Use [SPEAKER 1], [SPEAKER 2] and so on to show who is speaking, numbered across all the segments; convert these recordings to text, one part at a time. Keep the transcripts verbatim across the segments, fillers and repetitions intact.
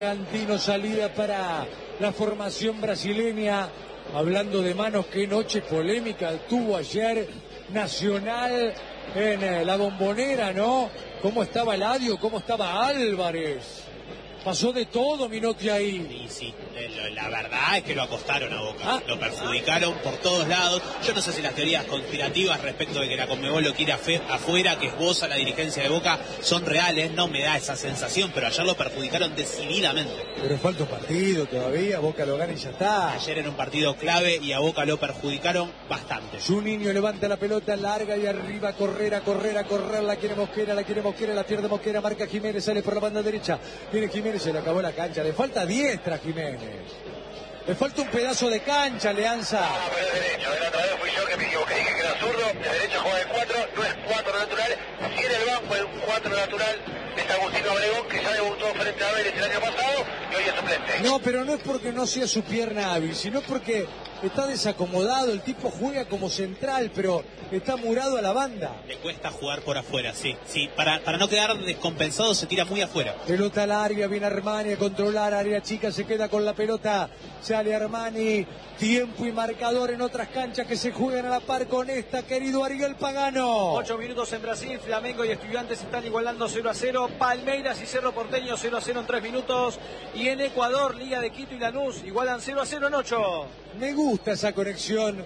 [SPEAKER 1] Bragantino, salida para la formación brasileña. Hablando de manos, qué noche polémica tuvo ayer Nacional en eh, la Bombonera, ¿no? ¿Cómo estaba Eladio? ¿Cómo estaba Álvarez? Pasó de todo, Minotti, ahí.
[SPEAKER 2] Sí, sí, la verdad es que lo acostaron a Boca,
[SPEAKER 1] ah,
[SPEAKER 2] lo perjudicaron por todos lados. Yo no sé si las teorías conspirativas respecto de que la Conmebol lo quiere afuera, que esboza la dirigencia de Boca, son reales, no me da esa sensación, pero ayer lo perjudicaron decididamente.
[SPEAKER 1] Pero falta un partido todavía, Boca lo gana y ya está.
[SPEAKER 2] Ayer era un partido clave y a Boca lo perjudicaron bastante.
[SPEAKER 1] Su niño levanta la pelota larga y arriba, a correr, a correr, a correr, la quiere Mosquera, la quiere Mosquera, la pierde Mosquera, marca Jiménez, sale por la banda derecha, viene Jiménez, se le acabó la cancha, le falta diestra a Jiménez. Le falta un pedazo de cancha, Alianza.
[SPEAKER 3] Ah, pero es derecho. La otra vez fui yo que me equivoqué, dije que era zurdo. De derecho juega de cuatro, no es cuatro natural. Si en el banco es un cuatro natural, es Agustino Obregón, que ya debutó frente a Vélez el año pasado y hoy es suplente.
[SPEAKER 1] No, pero no es porque no sea su pierna hábil, sino porque está desacomodado. El tipo juega como central, pero está murado a la banda.
[SPEAKER 2] Le cuesta jugar por afuera, sí. Sí, para, para no quedar descompensado se tira muy afuera.
[SPEAKER 1] Pelota al área, viene Armani a controlar, área chica, se queda con la pelota. Sale Armani, tiempo y marcador en otras canchas que se juegan a la par con esta, querido Ariel Pagano.
[SPEAKER 4] Ocho minutos en Brasil, Flamengo y Estudiantes están igualando cero a cero, Palmeiras y Cerro Porteño cero a cero en tres minutos, y en Ecuador, Liga de Quito y Lanús igualan cero a cero en ocho.
[SPEAKER 1] Me gusta esa conexión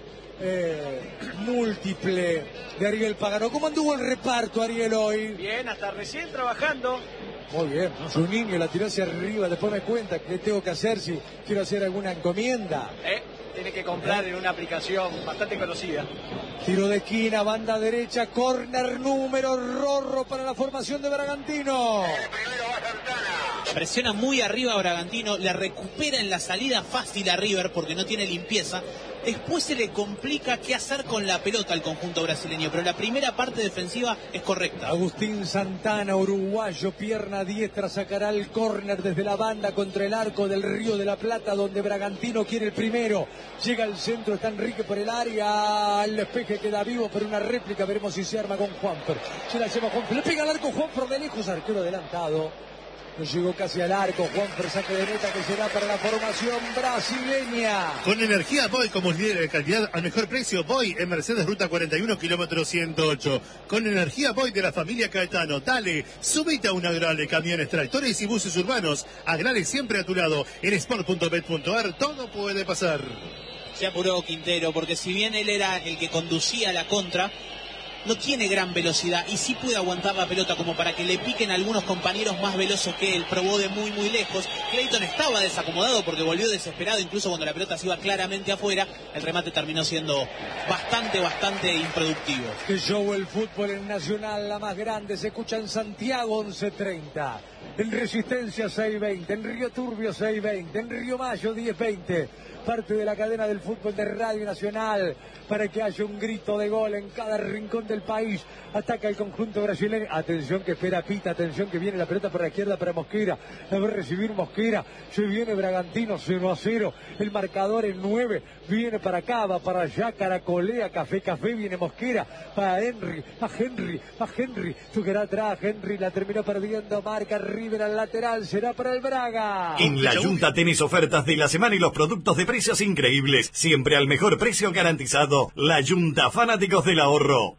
[SPEAKER 1] eh, múltiple de Ariel Pagano. ¿Cómo anduvo el reparto, Ariel, hoy?
[SPEAKER 4] Bien, hasta recién trabajando.
[SPEAKER 1] Muy bien, su niño la tiró hacia arriba, después me cuenta qué tengo que hacer si quiero hacer alguna encomienda.
[SPEAKER 4] Eh, tiene que comprar en una aplicación bastante conocida.
[SPEAKER 1] Tiro de esquina, banda derecha, córner número Rorro para la formación de Bragantino.
[SPEAKER 3] El primero va Santana.
[SPEAKER 2] Presiona muy arriba a Bragantino, le recupera en la salida fácil a River porque no tiene limpieza. Después se le complica qué hacer con la pelota al conjunto brasileño, pero la primera parte defensiva es correcta.
[SPEAKER 1] Agustín Santana, uruguayo, pierna diestra, sacará el córner desde la banda contra el arco del Río de la Plata, donde Bragantino quiere el primero. Llega al centro, está Enrique por el área, el despeje queda vivo, pero una réplica, veremos si se arma con Juanfer. Se la lleva Juanfer, le pega al arco Juanfer de lejos, arquero adelantado. No llegó casi al arco, Juanfer, saque de meta que será para la formación brasileña.
[SPEAKER 5] Con energía Boy como líder de calidad al mejor precio, Boy en Mercedes Ruta cuarenta y uno, kilómetro ciento ocho. Con energía Boy de la familia Caetano, dale, subite a un Agrale, camiones, tractores y buses urbanos. Agrale siempre a tu lado. En sport punto bet punto ar todo puede pasar.
[SPEAKER 2] Se apuró Quintero, porque si bien él era el que conducía la contra, no tiene gran velocidad y sí puede aguantar la pelota como para que le piquen algunos compañeros más veloces que él. Probó de muy muy lejos. Clayton estaba desacomodado porque volvió desesperado, incluso cuando la pelota se iba claramente afuera. El remate terminó siendo bastante, bastante improductivo.
[SPEAKER 1] Que show el fútbol en Nacional, la más grande, se escucha en Santiago once treinta, en Resistencia seis veinte, en Río Turbio seis veinte, en Río Mayo diez veinte. Parte de la cadena del fútbol de Radio Nacional para que haya un grito de gol en cada rincón del país. Ataca el conjunto brasileño. Atención que espera Pita, atención que viene la pelota por la izquierda para Mosquera. La va a recibir Mosquera. Se viene Bragantino cero a cero. El marcador en nueve. Viene para acá, va para allá, caracolea, café, café. Viene Mosquera para Henry. Va Henry, va Henry. Tocará atrás. Henry la terminó perdiendo. Marca River al lateral. Será para el Braga.
[SPEAKER 6] En La Junta tenés ofertas de la semana y los productos de precios increíbles. Siempre al mejor precio garantizado. La Junta, fanáticos del ahorro.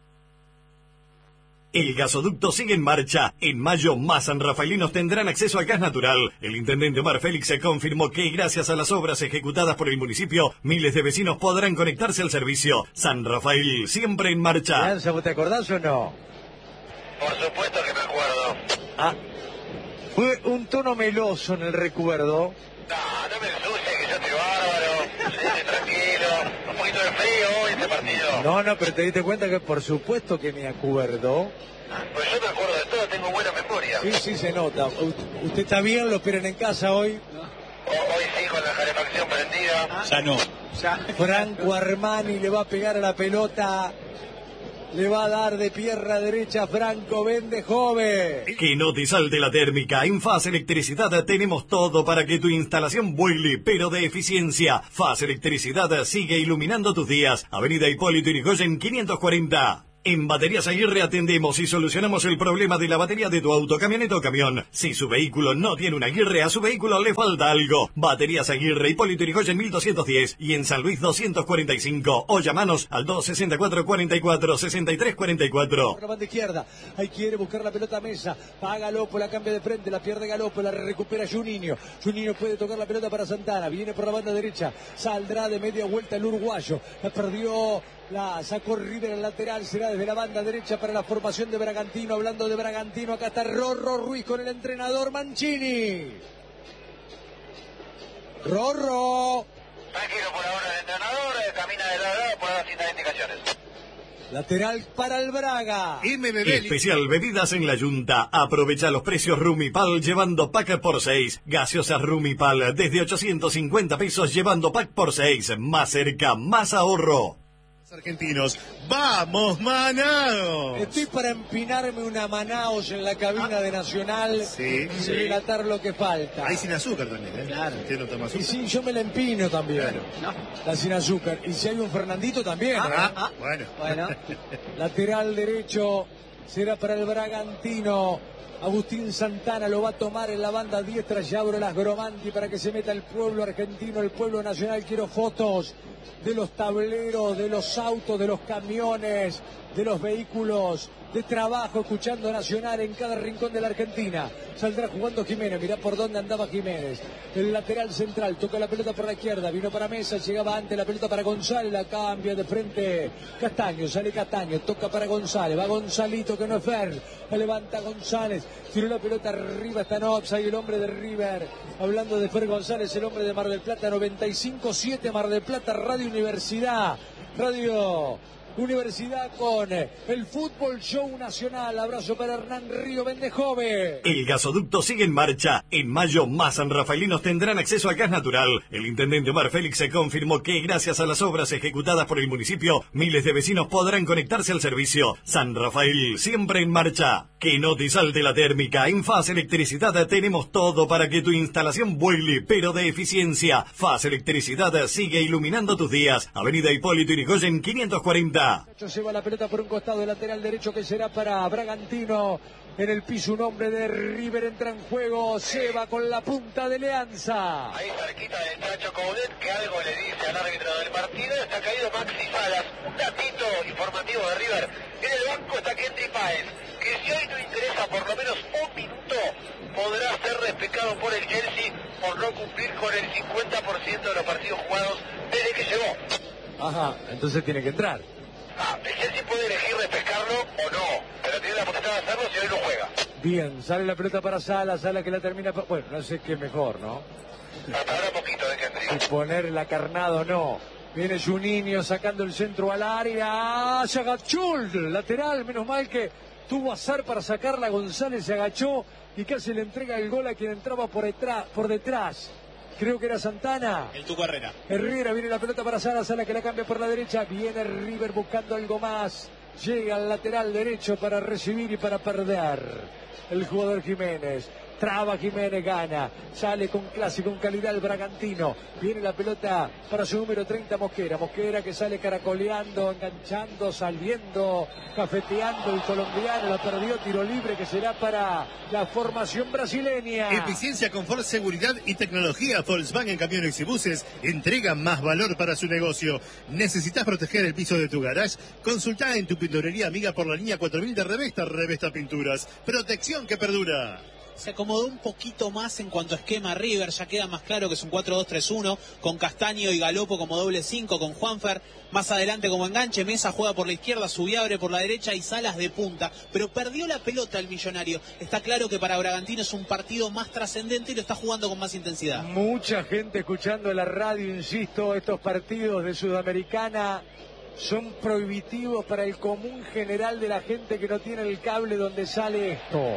[SPEAKER 6] El gasoducto sigue en marcha. En mayo, más sanrafaelinos tendrán acceso al gas natural. El intendente Omar Félix se confirmó que, gracias a las obras ejecutadas por el municipio, miles de vecinos podrán conectarse al servicio. San Rafael, siempre en marcha.
[SPEAKER 1] Alianza, ¿vos te acordás o no?
[SPEAKER 3] Por supuesto que me acuerdo.
[SPEAKER 1] Ah, fue un tono meloso en el recuerdo.
[SPEAKER 3] No, no me ensucies, que yo estoy bárbaro. Estoy tranquilo. Un poquito de frío hoy este partido.
[SPEAKER 1] No, no, pero te diste cuenta que por supuesto que me acuerdo.
[SPEAKER 3] Pues yo me acuerdo de todo, tengo buena memoria.
[SPEAKER 1] Sí, sí, se nota. ¿Usted está bien? ¿Lo esperan en casa hoy?
[SPEAKER 3] O- hoy sí, con la calefacción prendida.
[SPEAKER 2] Ya no.
[SPEAKER 4] Ya.
[SPEAKER 1] Franco Armani le va a pegar a la pelota. Le va a dar de pierna derecha Franco Vende Joven.
[SPEAKER 6] Que no te salte la térmica. En Faz Electricidad tenemos todo para que tu instalación vuele, pero de eficiencia. Faz Electricidad sigue iluminando tus días. Avenida Hipólito Yrigoyen quinientos cuarenta. En Baterías Aguirre atendemos y solucionamos el problema de la batería de tu auto, camioneta o camión. Si su vehículo no tiene una Aguirre, a su vehículo le falta algo. Baterías Aguirre, Hipólito Yrigoyen mil doscientos diez y en San Luis doscientos cuarenta y cinco. O llamanos al dos sesenta y cuatro, cuarenta y cuatro, sesenta y tres cuarenta y cuatro.
[SPEAKER 1] Por la banda izquierda, ahí quiere buscar la pelota a Mesa. Va a Galopo, la cambia de frente, la pierde Galopo, la recupera Juninho. Juninho puede tocar la pelota para Santana. Viene por la banda derecha, saldrá de media vuelta el uruguayo. La perdió. La sacó River al lateral, será desde la banda derecha para la formación de Bragantino. Hablando de Bragantino, acá está Rorro Ruiz con el entrenador Mancini. Rorro.
[SPEAKER 3] Tranquilo por ahora el entrenador, eh, camina de lado a lado por las distintas indicaciones.
[SPEAKER 1] Lateral para el Braga.
[SPEAKER 5] M B B.
[SPEAKER 6] Especial bebidas en la Yunta. Aprovecha los precios Rumipal llevando pack por seis. Gaseosas Rumipal desde ochocientos cincuenta pesos llevando pack por seis. Más cerca, más ahorro.
[SPEAKER 5] Argentinos, ¡vamos Manaos!
[SPEAKER 1] Estoy para empinarme una Manaos en la cabina ah, de Nacional
[SPEAKER 5] sí,
[SPEAKER 1] y
[SPEAKER 5] sí.
[SPEAKER 1] relatar lo que falta.
[SPEAKER 5] Hay sin azúcar también, ¿eh?
[SPEAKER 1] Claro.
[SPEAKER 5] ¿Usted no toma azúcar?
[SPEAKER 1] Y sí, yo me la empino también. Claro. No. La sin azúcar. Y si hay un Fernandito también.
[SPEAKER 5] Ah,
[SPEAKER 1] ¿eh?
[SPEAKER 5] ah, ah. Bueno.
[SPEAKER 1] bueno. Lateral derecho será para el Bragantino. Agustín Santana lo va a tomar en la banda diestra. Ya abro las Gromanti para que se meta el pueblo argentino, el pueblo nacional. Quiero fotos de los tableros, de los autos, de los camiones, de los vehículos de trabajo, escuchando Nacional en cada rincón de la Argentina. Saldrá jugando Jiménez, mirá por dónde andaba Jiménez. El lateral central, toca la pelota por la izquierda, vino para Mesa, llegaba antes la pelota para González, la cambia de frente Castaño, sale Castaño, toca para González, va Gonzalito que no es Fer, la levanta González, tiró la pelota arriba, está en offside el hombre de River, hablando de Fer González, el hombre de Mar del Plata, noventa y cinco siete Mar del Plata, Radio Universidad, Radio Universidad con el Fútbol Show Nacional. Abrazo para Hernán Río Bendejove.
[SPEAKER 6] El gasoducto sigue en marcha. En mayo, más sanrafalinos tendrán acceso al gas natural. El intendente Omar Félix se confirmó que, gracias a las obras ejecutadas por el municipio, miles de vecinos podrán conectarse al servicio. San Rafael, siempre en marcha. Que no te salte la térmica. En Faz Electricidad tenemos todo para que tu instalación vuele, pero de eficiencia. Faz Electricidad sigue iluminando tus días. Avenida Hipólito Yrigoyen quinientos cuarenta.
[SPEAKER 1] Lleva la pelota por un costado, el lateral derecho que será para Bragantino. En el piso un hombre de River entra en juego, se va con la punta de Leanza.
[SPEAKER 3] Ahí cerquita del Chacho Coudet, que algo le dice al árbitro del partido. Está caído Maxi Salas. Un datito informativo de River. En el banco está Kendry Páez, que si hoy no interesa por lo menos un minuto, podrá ser despejado por el Chelsea por no cumplir con el cincuenta por ciento de los partidos jugados desde que llegó.
[SPEAKER 1] Ajá, entonces tiene que entrar.
[SPEAKER 3] Ah, el Chelsea puede elegir repescarlo o no, pero tiene la potestad de hacerlo si hoy no juega.
[SPEAKER 1] Bien, sale la pelota para Sala, Sala que la termina... Bueno, no sé qué mejor, ¿no?
[SPEAKER 3] Hasta ahora poquito de Kendry.
[SPEAKER 1] Y poner la carnada o no. Viene Juninho sacando el centro al área. Se agachó el lateral, menos mal que tuvo azar para sacarla. González se agachó y casi le entrega el gol a quien entraba por detrás. Por detrás. Creo que era Santana.
[SPEAKER 2] El Tuco Herrera.
[SPEAKER 1] Herrera, viene la pelota para Sala, Sala que la cambia por la derecha. Viene River buscando algo más. Llega al lateral derecho para recibir y para perder. El jugador Jiménez. Traba Jiménez, gana. Sale con clase, con calidad el Bragantino. Viene la pelota para su número treinta, Mosquera. Mosquera que sale caracoleando, enganchando, saliendo, cafeteando el colombiano. La perdió, tiro libre que será para la formación brasileña.
[SPEAKER 5] Eficiencia, confort, seguridad y tecnología. Volkswagen Camiones y Buses entrega más valor para su negocio. ¿Necesitas proteger el piso de tu garage? Consulta en tu pinturería amiga por la línea cuatro mil de Revesta. Revesta Pinturas. Protección que perdura.
[SPEAKER 2] Se acomodó un poquito más en cuanto a esquema River, ya queda más claro que es un cuatro dos tres uno, con Castaño y Galopo como doble cinco, con Juanfer más adelante como enganche, Mesa juega por la izquierda, Subiabre por la derecha y Salas de punta, pero perdió la pelota el Millonario. Está claro que para Bragantino es un partido más trascendente y lo está jugando con más intensidad.
[SPEAKER 1] Mucha gente escuchando la radio, insisto, estos partidos de Sudamericana son prohibitivos para el común general de la gente que no tiene el cable donde sale esto.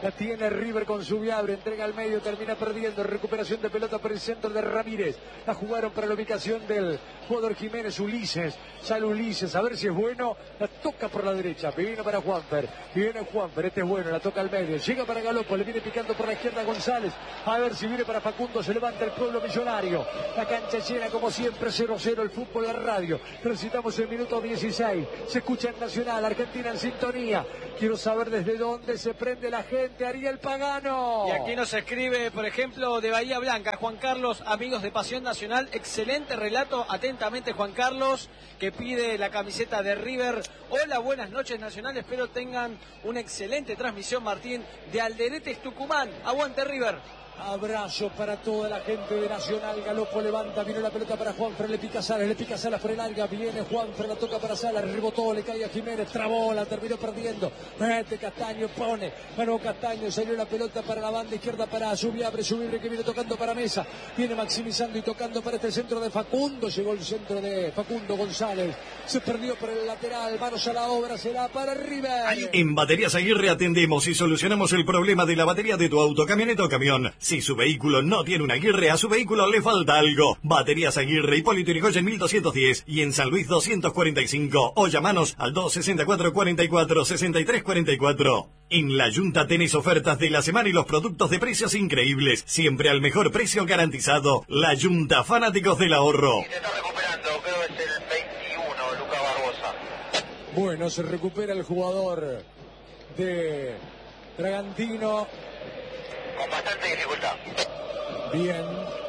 [SPEAKER 1] La tiene River con Zubiabre, entrega al medio, termina perdiendo, recuperación de pelota por el centro de Ramírez. La jugaron para la ubicación del jugador Jiménez, Ulises. Sale Ulises, a ver si es bueno. La toca por la derecha, viene para Juanfer. Viene Juanfer, este es bueno, la toca al medio. Llega para Galopo, le viene picando por la izquierda González. A ver si viene para Facundo, se levanta el pueblo millonario. La cancha llena como siempre, cero cero el fútbol, la radio. Transitamos el minuto dieciséis. Se escucha en Nacional, Argentina en sintonía. Quiero saber desde dónde se prende la gente, Ariel Pagano.
[SPEAKER 4] Y aquí nos escribe, por ejemplo, de Bahía Blanca, Juan Carlos, amigos de Pasión Nacional, excelente relato, atentamente Juan Carlos, que pide la camiseta de River. Hola, buenas noches Nacional, espero tengan una excelente transmisión, Martín, de Alderetes, Tucumán. Aguante River.
[SPEAKER 1] Abrazo para toda la gente de Nacional. Galopo levanta, viene la pelota para Juanfer, le pica Salas, le pica Salas por el área, viene Juanfer, la toca para Salas, rebotó, le cae a Jiménez, trabó, la terminó perdiendo. Mete Castaño, pone, ganó Castaño, salió la pelota para la banda izquierda para Zubiabre, Zubiabre que viene tocando para Mesa, viene maximizando y tocando para este centro de Facundo, llegó el centro de Facundo González, se perdió por el lateral, manos a la obra, será para River.
[SPEAKER 6] En Baterías Aguirre atendemos y solucionamos el problema de la batería de tu auto, camioneta o camión. Si su vehículo no tiene una Aguirre, a su vehículo le falta algo. Baterías Aguirre, Hipólito Yrigoyen mil doscientos diez y en San Luis doscientos cuarenta y cinco. O llamanos al dos sesenta y cuatro, cuarenta y cuatro, sesenta y tres cuarenta y cuatro. En La Yunta tenés ofertas de la semana y los productos de precios increíbles. Siempre al mejor precio garantizado. La Yunta, fanáticos del ahorro.
[SPEAKER 3] Y se está recuperando, creo que es el veintiuno, Lucas Barbosa.
[SPEAKER 1] Bueno, se recupera el jugador de Bragantino.
[SPEAKER 3] Con bastante dificultad.
[SPEAKER 1] Bien.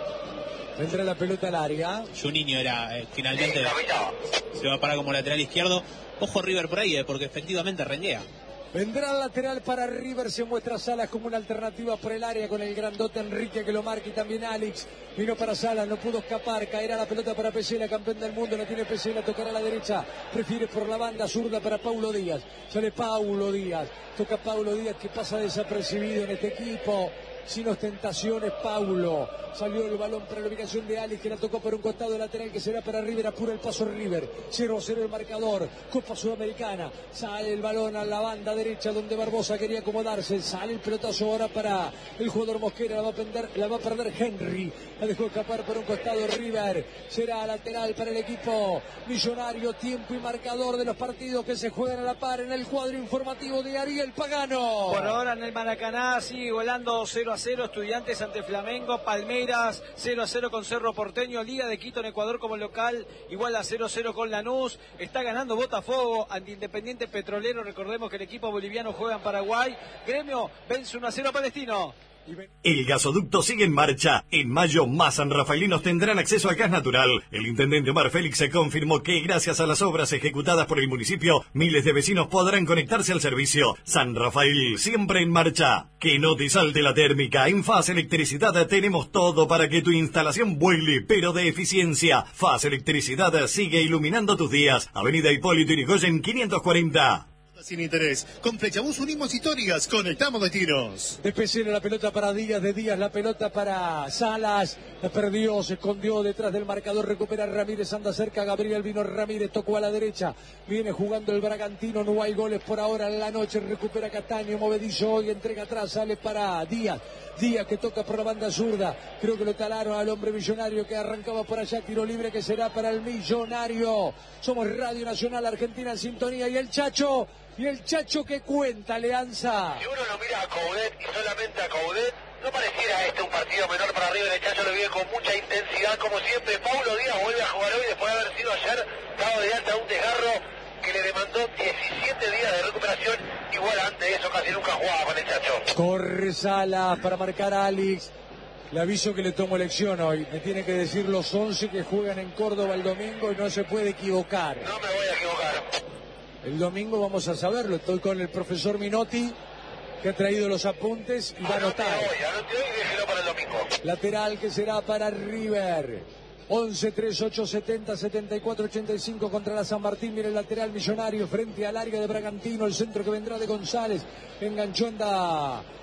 [SPEAKER 1] Vendrá la pelota al área.
[SPEAKER 2] Juninho era eh, finalmente
[SPEAKER 3] Sí, capitán.
[SPEAKER 2] se va a parar como lateral izquierdo. Ojo River por ahí, eh, porque efectivamente renguea.
[SPEAKER 1] Vendrá el lateral para River, se muestra Salas como una alternativa por el área con el grandote Enrique que lo marca y también Alex. Vino para Salas, no pudo escapar, caerá la pelota para Pesela, campeón del mundo, la tiene Pesela, tocará a la derecha, prefiere por la banda zurda para Paulo Díaz. Sale Paulo Díaz, toca Paulo Díaz que pasa desapercibido en este equipo. Sin ostentaciones, Paulo. Salió el balón para la ubicación de Alex, que la tocó por un costado lateral que será para River. Apura el paso River. cero a cero el marcador. Copa Sudamericana. Sale el balón a la banda derecha donde Barbosa quería acomodarse. Sale el pelotazo ahora para el jugador Mosquera. La va a perder, la va a perder Henry. La dejó escapar por un costado River. Será lateral para el equipo millonario. Tiempo y marcador de los partidos que se juegan a la par en el cuadro informativo de Ariel Pagano.
[SPEAKER 4] Por ahora en el Maracaná sigue volando cero a cero, Estudiantes ante Flamengo, Palmeiras cero a cero con Cerro Porteño, Liga de Quito en Ecuador como local, igual a cero a cero con Lanús, está ganando Botafogo ante Independiente Petrolero, recordemos que el equipo boliviano juega en Paraguay, Gremio vence uno a cero a Palestino.
[SPEAKER 6] El gasoducto sigue en marcha. En mayo, más sanrafaelinos tendrán acceso al gas natural. El intendente Omar Félix se confirmó que, gracias a las obras ejecutadas por el municipio, miles de vecinos podrán conectarse al servicio. San Rafael, siempre en marcha. Que no te salte la térmica. En Faz Electricidad tenemos todo para que tu instalación vuele, pero de eficiencia. Faz Electricidad sigue iluminando tus días. Avenida Hipólito Yrigoyen quinientos cuarenta.
[SPEAKER 5] Sin interés. Con Flechabús unimos historias, conectamos destinos.
[SPEAKER 1] De Pesela la pelota para Díaz, de Díaz la pelota para Salas. La perdió, se escondió detrás del marcador, recupera Ramírez, anda cerca Gabriel Vino Ramírez, tocó a la derecha. Viene jugando el Bragantino, no hay goles por ahora en la noche, recupera Castaño, movedizo hoy, entrega atrás, sale para Díaz. Díaz que toca por la banda zurda, creo que lo talaron al hombre millonario que arrancaba por allá, tiro libre que será para el millonario. Somos Radio Nacional Argentina en sintonía y el Chacho, y el Chacho que cuenta, Leanza.
[SPEAKER 3] Si uno lo mira a Coudet y solamente a Coudet, no pareciera este un partido menor para River. El Chacho lo vive con mucha intensidad como siempre. Paulo Díaz vuelve a jugar hoy después de haber sido ayer dado de alta un desgarro que le demandó diecisiete días de recuperación. Igual antes de eso casi nunca jugaba con el Chacho.
[SPEAKER 1] Corre Salas para marcar a Alex. Le aviso que le tomo lección hoy. Me tiene que decir los once que juegan en Córdoba el domingo y no se puede equivocar.
[SPEAKER 3] No me voy a equivocar.
[SPEAKER 1] El domingo vamos a saberlo. Estoy con el profesor Minotti, que ha traído los apuntes y va a anotar.
[SPEAKER 3] Anote hoy, anote hoy y déjelo para el domingo.
[SPEAKER 1] Lateral que será para River. once, tres, ocho, setenta, setenta y cuatro, ochenta y cinco contra la San Martín. Mira el lateral millonario frente al área de Bragantino. El centro que vendrá de González. Enganchó anda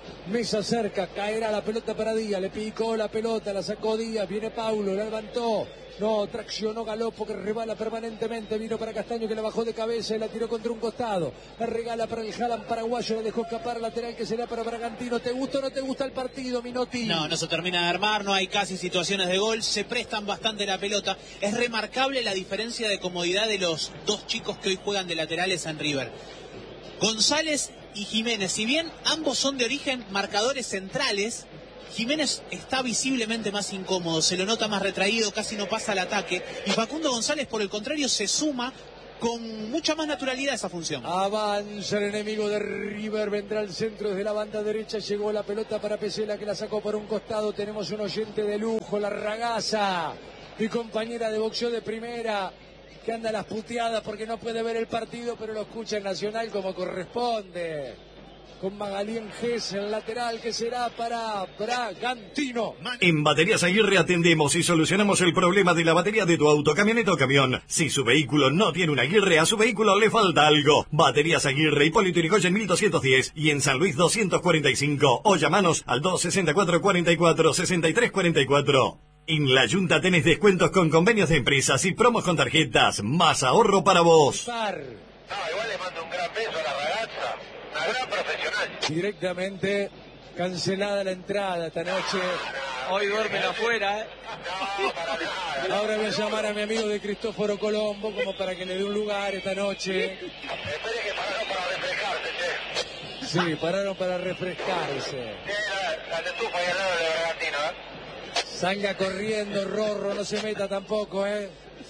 [SPEAKER 1] Mesa cerca, caerá la pelota para Díaz, le picó la pelota, la sacó Díaz, viene Paulo, la levantó, no, traccionó Galopo que rebala permanentemente, vino para Castaño que la bajó de cabeza y la tiró contra un costado, la regala para el Haaland paraguayo, la dejó escapar lateral que será para Bragantino. ¿Te gusta o no te gusta el partido, Minotti?
[SPEAKER 2] No, no se termina de armar, no hay casi situaciones de gol, se prestan bastante la pelota, es remarcable la diferencia de comodidad de los dos chicos que hoy juegan de laterales en River. González y Jiménez, si bien ambos son de origen marcadores centrales, Jiménez está visiblemente más incómodo, se lo nota más retraído, casi no pasa al ataque, y Facundo González por el contrario se suma con mucha más naturalidad a esa función.
[SPEAKER 1] Avanza el enemigo de River, vendrá al centro desde la banda derecha, llegó la pelota para Pesela que la sacó por un costado, tenemos un oyente de lujo, la Ragazza, mi compañera de boxeo de primera, que anda a las puteadas porque no puede ver el partido, pero lo escucha en Nacional como corresponde. Con Magalí Gess, el lateral que será para Bragantino.
[SPEAKER 6] En Baterías Aguirre atendemos y solucionamos el problema de la batería de tu auto, camioneta o camión. Si su vehículo no tiene una Aguirre, a su vehículo le falta algo. Baterías Aguirre, Hipólito Yrigoyen mil doscientos diez y en San Luis doscientos cuarenta y cinco. O llamanos al dos sesenta y cuatro, cuarenta y cuatro, sesenta y tres cuarenta y cuatro. En la Junta tenés descuentos con convenios de empresas y promos con tarjetas. Más ahorro para vos.
[SPEAKER 3] No, igual le mando un gran beso a la Ragazza. Una gran profesional.
[SPEAKER 1] Directamente cancelada la entrada esta noche.
[SPEAKER 4] Hoy duermen afuera, ¿eh?
[SPEAKER 3] No, para nada.
[SPEAKER 1] Ahora voy a llamar a mi amigo de Cristóforo Colombo como para que le dé un lugar esta noche.
[SPEAKER 3] Espere que pararon para refrescarse, che.
[SPEAKER 1] Sí, pararon para refrescarse.
[SPEAKER 3] Tiene la, la letufa ahí al lado de Bragantino, ¿eh?
[SPEAKER 1] Salga corriendo, Rorro, no se meta tampoco, ¿eh?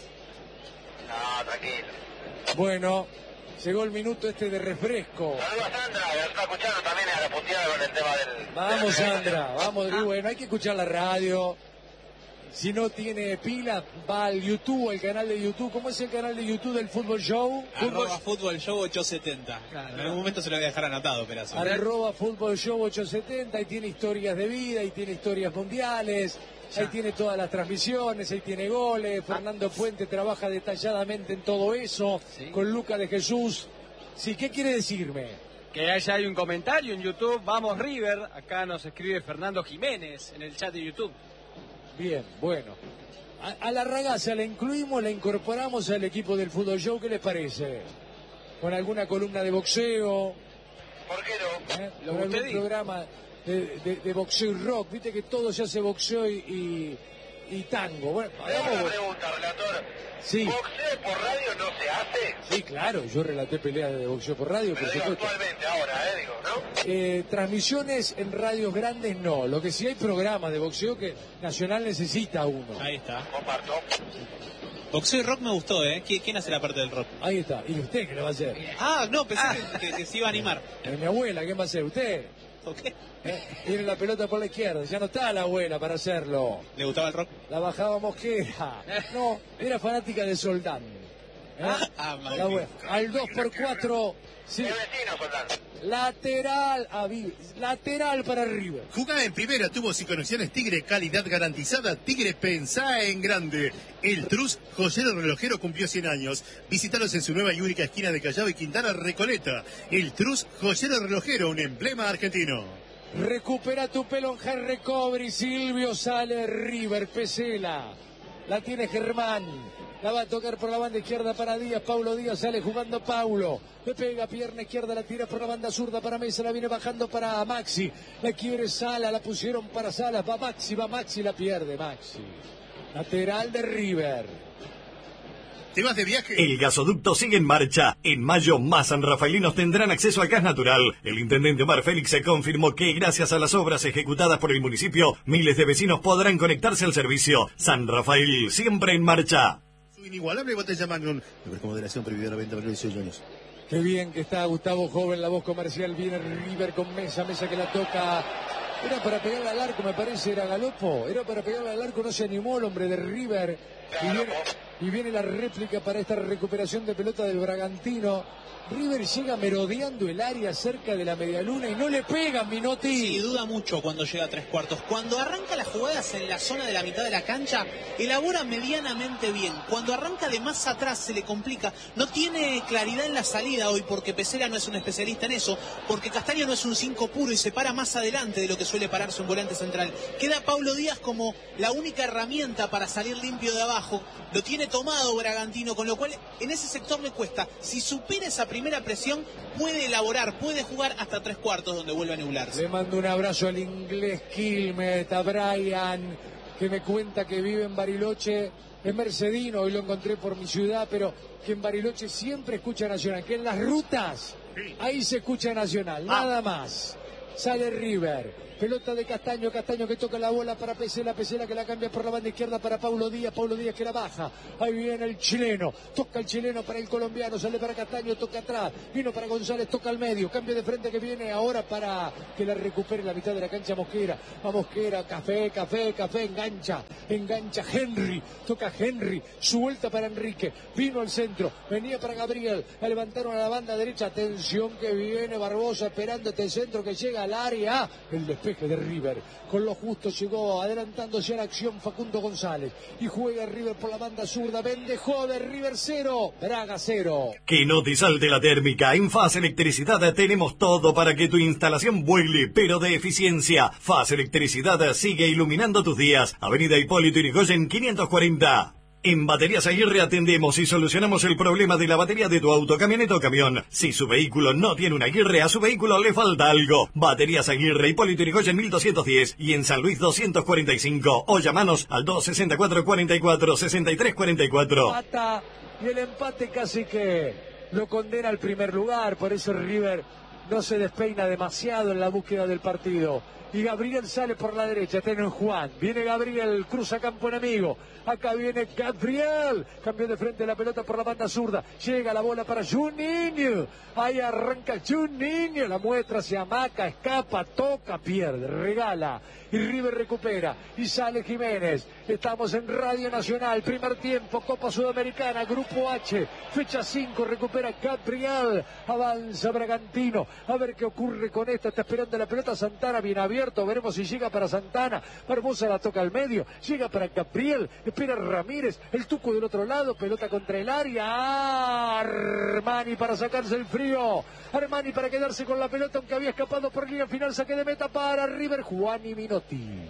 [SPEAKER 3] No, tranquilo.
[SPEAKER 1] Bueno, llegó el minuto este de refresco.
[SPEAKER 3] Saludos a Sandra, que está escuchando también a la puteada con el tema del...
[SPEAKER 1] Vamos,
[SPEAKER 3] del...
[SPEAKER 1] Sandra, vamos. Y bueno, hay que escuchar la radio. Si no tiene pila, va al YouTube, el canal de YouTube. ¿Cómo es el canal de YouTube del Fútbol Show?
[SPEAKER 2] Arroba Fútbol Show ochocientos setenta. Claro. En algún momento se lo voy a dejar anotado, pero así.
[SPEAKER 1] Arroba Fútbol Show ochocientos setenta, ahí tiene historias de vida, ahí tiene historias mundiales, ahí tiene todas las transmisiones, ahí tiene goles. Fernando Puente trabaja detalladamente en todo eso, sí, con Luca de Jesús. Sí, ¿qué quiere decirme?
[SPEAKER 4] Que allá hay un comentario en YouTube, vamos River, acá nos escribe Fernando Jiménez en el chat de YouTube.
[SPEAKER 1] Bien, bueno. A, a la Ragazza la incluimos, la incorporamos al equipo del Fútbol Show, ¿qué les parece? Con alguna columna de boxeo.
[SPEAKER 3] ¿Por qué no?
[SPEAKER 1] ¿Eh? Con algún programa de, de, de boxeo y rock, viste que todo se hace boxeo y, y, y tango. Bueno,
[SPEAKER 3] hagamos una pregunta, relator.
[SPEAKER 1] Sí.
[SPEAKER 3] ¿Boxeo por radio no se hace?
[SPEAKER 1] Sí, claro, yo relaté peleas de boxeo por radio,
[SPEAKER 3] pero
[SPEAKER 1] por
[SPEAKER 3] digo
[SPEAKER 1] supuesto.
[SPEAKER 3] Actualmente, ahora, ¿eh? Digo, ¿no?
[SPEAKER 1] Eh, transmisiones en radios grandes no, lo que sí hay programas de boxeo que Nacional necesita uno.
[SPEAKER 2] Ahí está.
[SPEAKER 3] Comparto.
[SPEAKER 2] Boxeo y rock me gustó, ¿eh? ¿Quién hace la parte del rock?
[SPEAKER 1] Ahí está. ¿Y usted qué lo va a hacer?
[SPEAKER 2] Ah, no, pensé ah. Que, que, que se iba a animar.
[SPEAKER 1] Eh, mi abuela, ¿quién va a hacer? ¿Usted?
[SPEAKER 2] Okay.
[SPEAKER 1] ¿Eh? Tiene la pelota por la izquierda, ya no está la abuela para hacerlo.
[SPEAKER 2] ¿Le gustaba el rock?
[SPEAKER 1] La bajaba Mosquera. No, era fanática de Soldán. ¿Eh?
[SPEAKER 2] Ah,
[SPEAKER 1] la abuela. Al dos por cuatro. Sí.
[SPEAKER 3] Vecino, Soldán.
[SPEAKER 1] Lateral, a lateral para River.
[SPEAKER 5] Jugaba en primera, tuvo y conexiones Tigre, calidad garantizada. Tigre, pensá en grande. El Trus, joyero relojero, cumplió cien años. Visítalos en su nueva y única esquina de Callao y Quintana, Recoleta. El Trus, joyero relojero, un emblema argentino.
[SPEAKER 1] Recupera tu pelo en Hair Recovery, Silvio sale River, Pesela. La tiene Germán. La va a tocar por la banda izquierda para Díaz. Paulo Díaz sale jugando Paulo. Le pega pierna izquierda, la tira por la banda zurda para Mesa. La viene bajando para Maxi. La quiere Sala, la pusieron para Salas. Va Maxi, va Maxi, la pierde Maxi. Lateral de River.
[SPEAKER 5] ¿Te vas de viaje?
[SPEAKER 6] El gasoducto sigue en marcha. En mayo, más sanrafaelinos tendrán acceso al gas natural. El intendente Omar Félix se confirmó que, gracias a las obras ejecutadas por el municipio, miles de vecinos podrán conectarse al servicio. San Rafael, siempre en marcha.
[SPEAKER 5] Su inigualable botella Magnum. Con moderación prohibida la venta de dieciocho años.
[SPEAKER 1] Qué bien que está Gustavo Joven, la voz comercial. Viene River con Mesa, Mesa que la toca. Era para pegarle al arco, me parece, era Galopo. Era para pegarle al arco, no se animó el hombre de River. Y viene, y viene la réplica para esta recuperación de pelota del Bragantino. River llega merodeando el área cerca de la medialuna y no le pega, Minotti.
[SPEAKER 2] Sí, duda mucho cuando llega a tres cuartos. Cuando arranca las jugadas en la zona de la mitad de la cancha, elabora medianamente bien. Cuando arranca de más atrás se le complica. No tiene claridad en la salida hoy porque Pesela no es un especialista en eso, porque Castaño no es un cinco puro y se para más adelante de lo que suele pararse un volante central. Queda Paulo Díaz como la única herramienta para salir limpio de abajo. Lo tiene tomado Bragantino, con lo cual en ese sector le cuesta. Si supera esa primera presión, puede elaborar, puede jugar hasta tres cuartos donde vuelve a nublarse.
[SPEAKER 1] Le mando un abrazo al inglés Quilmes, a Brian, que me cuenta que vive en Bariloche. Es mercedino, hoy lo encontré por mi ciudad, pero que en Bariloche siempre escucha Nacional, que en las rutas, ahí se escucha Nacional, nada más. Sale River. Pelota de Castaño, Castaño que toca la bola para Pesela, Pesela que la cambia por la banda izquierda para Paulo Díaz, Paulo Díaz que la baja, ahí viene el chileno, toca el chileno para el colombiano, sale para Castaño, toca atrás, vino para González, toca al medio, cambio de frente que viene ahora para que la recupere la mitad de la cancha Mosquera, a Mosquera, café, café, café, engancha, engancha Henry, toca Henry, suelta para Enrique, vino al centro, venía para Gabriel, la levantaron a la banda derecha, atención que viene Barbosa esperando este centro que llega al área, el despeje de River, con lo justo llegó adelantándose a la acción Facundo González y juega River por la banda zurda, vendejó de River cero, Braga cero.
[SPEAKER 6] Que no te salte la térmica. En Faz Electricidad tenemos todo para que tu instalación vuele, pero de eficiencia. Faz Electricidad sigue iluminando tus días. Avenida Hipólito Yrigoyen quinientos cuarenta. En Baterías Aguirre atendemos y solucionamos el problema de la batería de tu auto, camioneta o camión. Si su vehículo no tiene una Aguirre, a su vehículo le falta algo. Baterías Aguirre, Hipólito Yrigoyen mil doscientos diez y en San Luis doscientos cuarenta y cinco. O llamanos al dos sesenta y cuatro, cuarenta y cuatro, sesenta y tres cuarenta y cuatro.
[SPEAKER 1] Mata, y el empate casi que lo condena al primer lugar, por eso River no se despeina demasiado en la búsqueda del partido. Y Gabriel sale por la derecha, tiene Juan, viene Gabriel, cruza campo enemigo, acá viene Gabriel, cambió de frente la pelota por la banda zurda, llega la bola para Juninho, ahí arranca Juninho, la muestra, se amaca, escapa, toca, pierde, regala, y River recupera, y sale Jiménez, estamos en Radio Nacional, primer tiempo, Copa Sudamericana, Grupo H, fecha cinco, recupera Gabriel, avanza Bragantino, a ver qué ocurre con esta, está esperando la pelota, Santana bien abierto, veremos si llega para Santana, Barbosa la toca al medio, llega para Gabriel, espera Ramírez, el Tuco del otro lado, pelota contra el área, Armani para sacarse el frío, Armani para quedarse con la pelota, aunque había escapado por línea final, saque de meta para River, Juan y Minotti.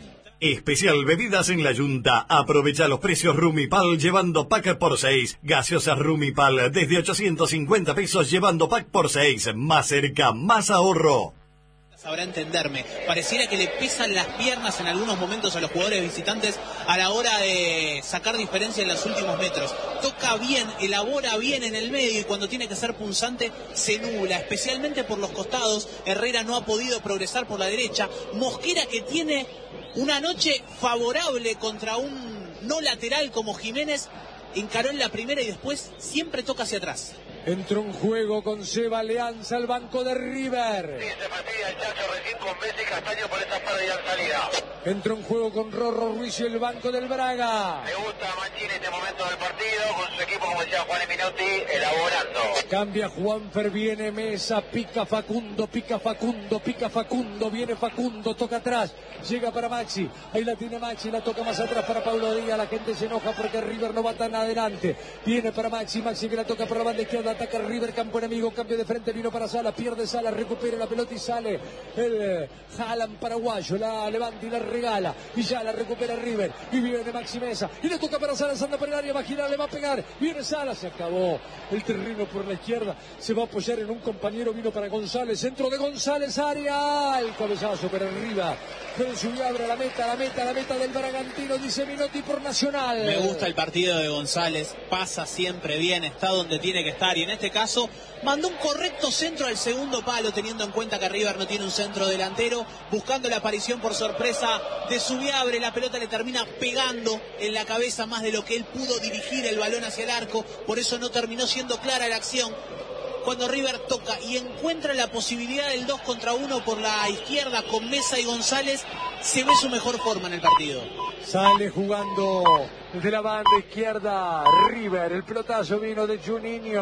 [SPEAKER 6] Especial bebidas en la Yunta. Aprovecha los precios Rumipal llevando pack por seis. Gaseosas Rumipal desde ochocientos cincuenta pesos llevando pack por seis. Más cerca, más ahorro.
[SPEAKER 2] Sabrá entenderme. Pareciera que le pesan las piernas en algunos momentos a los jugadores visitantes a la hora de sacar diferencia en los últimos metros. Toca bien, elabora bien en el medio y cuando tiene que ser punzante se nubla, especialmente por los costados. Herrera no ha podido progresar por la derecha. Mosquera, que tiene una noche favorable contra un no lateral como Jiménez, encaró en la primera y después siempre toca hacia atrás.
[SPEAKER 1] Entró en juego con Seba Alianza al banco de River.
[SPEAKER 3] Sí, se fastidia el Chacho recién con Messi y Castaño por esa pérdida en salida.
[SPEAKER 1] Entró en juego con Rorro Ruiz y el banco del Braga.
[SPEAKER 3] Me gusta Mancini en este momento del partido, con su equipo, como decía Juan y Minotti, elaborando.
[SPEAKER 1] Cambia Juanfer, viene Mesa, pica Facundo, pica Facundo, pica Facundo, viene Facundo, toca atrás, llega para Maxi, ahí la tiene Maxi, la toca más atrás para Paulo Díaz, la gente se enoja porque River no va tan adelante, viene para Maxi, Maxi que la toca por la banda izquierda, ataca River, campo enemigo, cambio de frente, vino para Sala, pierde Sala, recupera la pelota y sale el Jalan paraguayo, la levanta y la regala, y ya la recupera River, y viene Maxi Mesa, y le toca para Sala, anda por el área, va a girar, le va a pegar, viene Sala, se acabó el terreno por la izquierda, se va a apoyar en un compañero, vino para González, centro de González, área, el cabezazo para arriba, pero subió, abre la meta, la meta, la meta del Bragantino, dice Minotti por Nacional.
[SPEAKER 2] Me gusta el partido de González, pasa siempre bien, está donde tiene que estar, y en este caso mandó un correcto centro al segundo palo, teniendo en cuenta que River no tiene un centro delantero, buscando la aparición por sorpresa de Subiabre, la pelota le termina pegando en la cabeza más de lo que él pudo dirigir el balón hacia el arco, por eso no terminó siendo clara la acción. Cuando River toca y encuentra la posibilidad del dos contra uno por la izquierda con Mesa y González, se ve su mejor forma en el partido.
[SPEAKER 1] Sale jugando desde la banda izquierda River, el pelotazo vino de Juninho,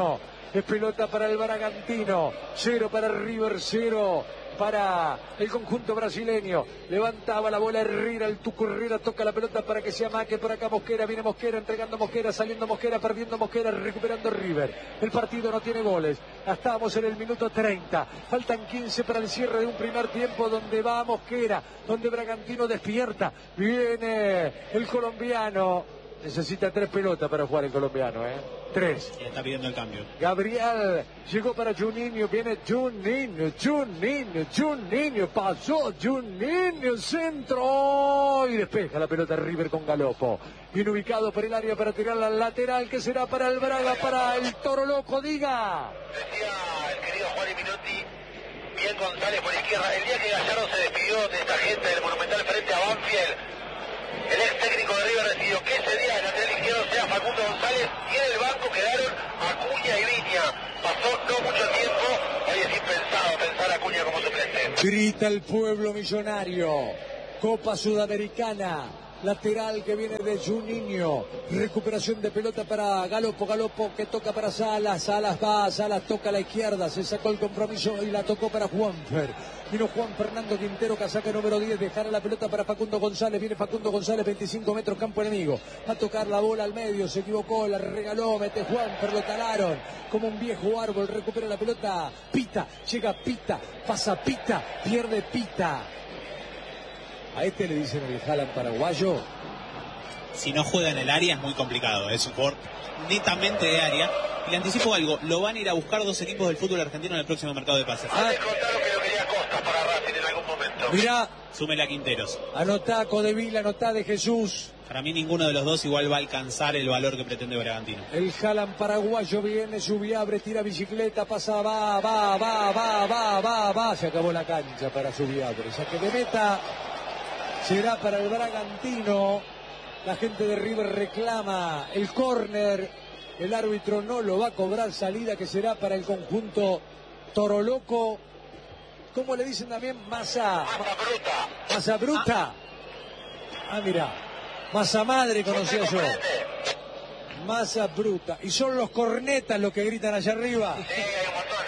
[SPEAKER 1] Es pelota para el Bragantino. Cero para River, cero para el conjunto brasileño. Levantaba la bola Herrera, el Tuco Herrera toca la pelota para que se amaque por acá Mosquera, viene Mosquera, entregando Mosquera, saliendo Mosquera, perdiendo Mosquera, recuperando River. El partido no tiene goles, estamos en el minuto treinta, faltan quince para el cierre de un primer tiempo donde va Mosquera, donde Bragantino despierta, viene el colombiano, necesita tres pelotas para jugar el colombiano, ¿eh? Tres.
[SPEAKER 2] Y está pidiendo el cambio.
[SPEAKER 1] Gabriel llegó para Juninho, viene Juninho, Juninho, Juninho, pasó Juninho, centro y despeja la pelota River con Galopo. Bien ubicado por el área para tirar la lateral que será para el Braga, para el Toro Loco, diga.
[SPEAKER 3] Decía el querido Juan Minuti, bien González por izquierda, el día que Gallardo se despidió de esta gente del Monumental frente a Banfield, el ex técnico de River decidió que ese día el lateral izquierdo sea Facundo González y en el banco quedaron Acuña y Viña. Pasó no mucho tiempo, hoy es impensado pensar a Acuña como suplente.
[SPEAKER 1] Grita el pueblo millonario. Copa Sudamericana. Lateral que viene de Juninho. Recuperación de pelota para Galopo. Galopo que toca para Salas. Salas va. Salas toca a la izquierda. Se sacó el compromiso y la tocó para Juanfer. Vino Juan Fernando Quintero, casaca número diez. Dejará la pelota para Facundo González. Viene Facundo González, veinticinco metros, campo enemigo. Va a tocar la bola al medio. Se equivocó, la regaló. Mete Juanfer, lo talaron. Como un viejo árbol. Recupera la pelota. Pita. Llega Pita. Pasa Pita. Pierde Pita. A este le dicen el Haaland paraguayo.
[SPEAKER 2] Si no juega en el área es muy complicado. Es un jugador netamente de área. Y le anticipo algo. Lo van a ir a buscar dos equipos del fútbol argentino en el próximo mercado de pases.
[SPEAKER 3] Ah, contaron que lo quería Costa para Racing en algún momento.
[SPEAKER 1] Mirá.
[SPEAKER 2] Súmela a Quinteros.
[SPEAKER 1] Anotá Codevila, anotá de Jesús.
[SPEAKER 2] Para mí ninguno de los dos igual va a alcanzar el valor que pretende Bragantino.
[SPEAKER 1] El Haaland paraguayo viene, Subiabre, tira bicicleta, pasa, va, va, va, va, va, va, va. Se acabó la cancha para Subiabre. Saque de meta. Será para el Bragantino. La gente de River reclama el córner. El árbitro no lo va a cobrar, salida que será para el conjunto Toro Loco. ¿Cómo le dicen también? Masa.
[SPEAKER 3] Masa bruta.
[SPEAKER 1] Masa bruta. Ah, mira. Masa madre conocía yo. Masa bruta. Y son los cornetas los que gritan allá arriba.
[SPEAKER 3] Sí, hay un montón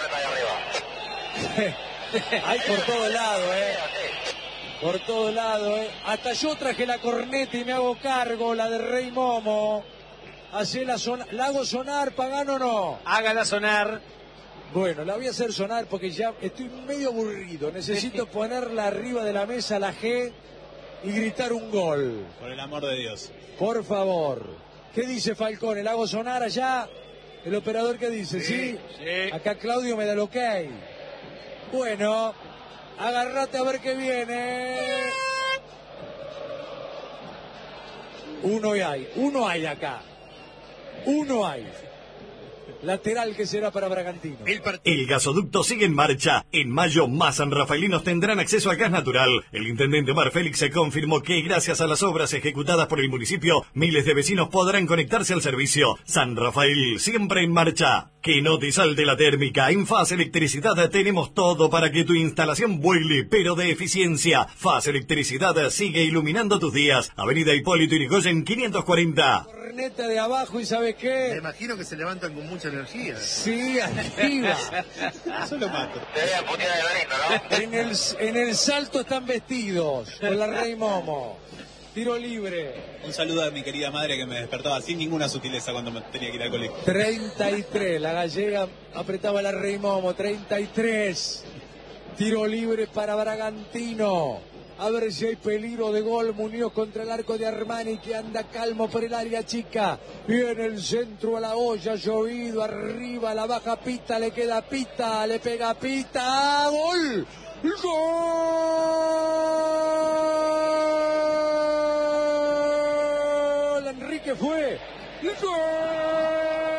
[SPEAKER 3] de cornetas allá arriba.
[SPEAKER 1] Hay por todos lados, eh. Por todos lados, eh. Hasta yo traje la corneta y me hago cargo, la de Rey Momo. Hacela son... ¿La hago sonar, Pagano, o no?
[SPEAKER 4] Hágala sonar.
[SPEAKER 1] Bueno, la voy a hacer sonar porque ya estoy medio aburrido. Necesito ponerla arriba de la mesa, la G, y gritar un gol.
[SPEAKER 2] Por el amor de Dios.
[SPEAKER 1] Por favor. ¿Qué dice Falcón? ¿La hago sonar allá? ¿El operador qué dice? ¿Sí?
[SPEAKER 4] Sí.
[SPEAKER 1] Acá Claudio me da el ok. Bueno, agárrate a ver qué viene. Uno hay, uno hay acá. Uno hay. Lateral que será para Bragantino.
[SPEAKER 6] El, el gasoducto sigue en marcha. En mayo, más sanrafaelinos tendrán acceso al gas natural. El intendente Omar Félix se confirmó que, gracias a las obras ejecutadas por el municipio, miles de vecinos podrán conectarse al servicio. San Rafael, siempre en marcha. Que no te salte la térmica. En Faz Electricidad tenemos todo para que tu instalación vuele, pero de eficiencia. Faz Electricidad sigue iluminando tus días. Avenida Hipólito Yrigoyen quinientos cuarenta.
[SPEAKER 1] Corneta de abajo, ¿y sabes qué?
[SPEAKER 5] Me imagino que se levantan con mucha energía.
[SPEAKER 1] Sí, arriba.
[SPEAKER 2] Eso lo mato.
[SPEAKER 3] Te vean putear de lindo, ¿no?
[SPEAKER 1] En el, en el salto están vestidos con la Rey Momo. Tiro libre.
[SPEAKER 2] Un saludo a mi querida madre que me despertaba sin ninguna sutileza cuando me tenía que ir al colegio.
[SPEAKER 1] treinta y tres, la gallega apretaba la Rey Momo, treinta y tres. Tiro libre para Bragantino. A ver si hay peligro de gol. Muñoz contra el arco de Armani que anda calmo por el área chica. Viene el centro a la olla, llovido arriba, la baja Pita, le queda Pita, le pega Pita. ¡Gol! ¡Gol! Enrique fue. ¡Gol!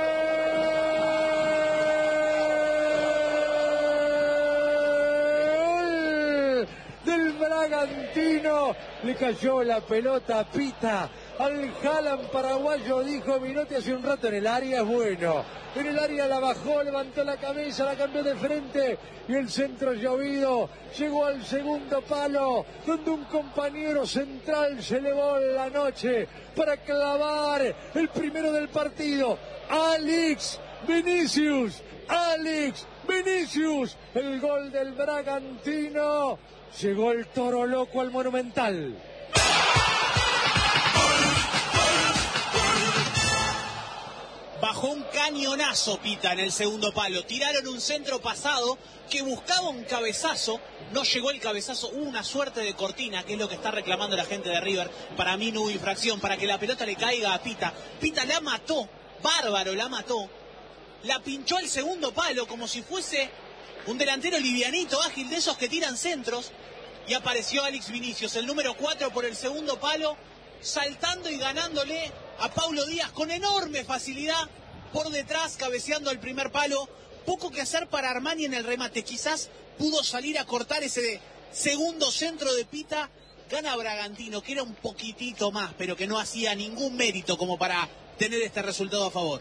[SPEAKER 1] Bragantino, le cayó la pelota a Pita, al Haaland paraguayo, dijo Minotti hace un rato, en el área es bueno, en el área la bajó, levantó la cabeza, la cambió de frente y el centro llovido, llegó al segundo palo, donde un compañero central se elevó en la noche para clavar el primero del partido. Alex Vinicius, Alex, Vinicius, el gol del Bragantino. Llegó el Toro Loco al Monumental.
[SPEAKER 2] Bajó un cañonazo Pita en el segundo palo. Tiraron un centro pasado que buscaba un cabezazo. No llegó el cabezazo. Hubo una suerte de cortina, que es lo que está reclamando la gente de River. Para mí no hubo infracción, para que la pelota le caiga a Pita. Pita la mató. Bárbaro, la mató. La pinchó al segundo palo como si fuese un delantero livianito, ágil, de esos que tiran centros. Y apareció Alex Vinicius, el número cuatro, por el segundo palo, saltando y ganándole a Paulo Díaz con enorme facilidad por detrás, cabeceando el primer palo. Poco que hacer para Armani en el remate. Quizás pudo salir a cortar ese segundo centro de Pita. Gana Bragantino, que era un poquitito más, pero que no hacía ningún mérito como para tener este resultado a favor.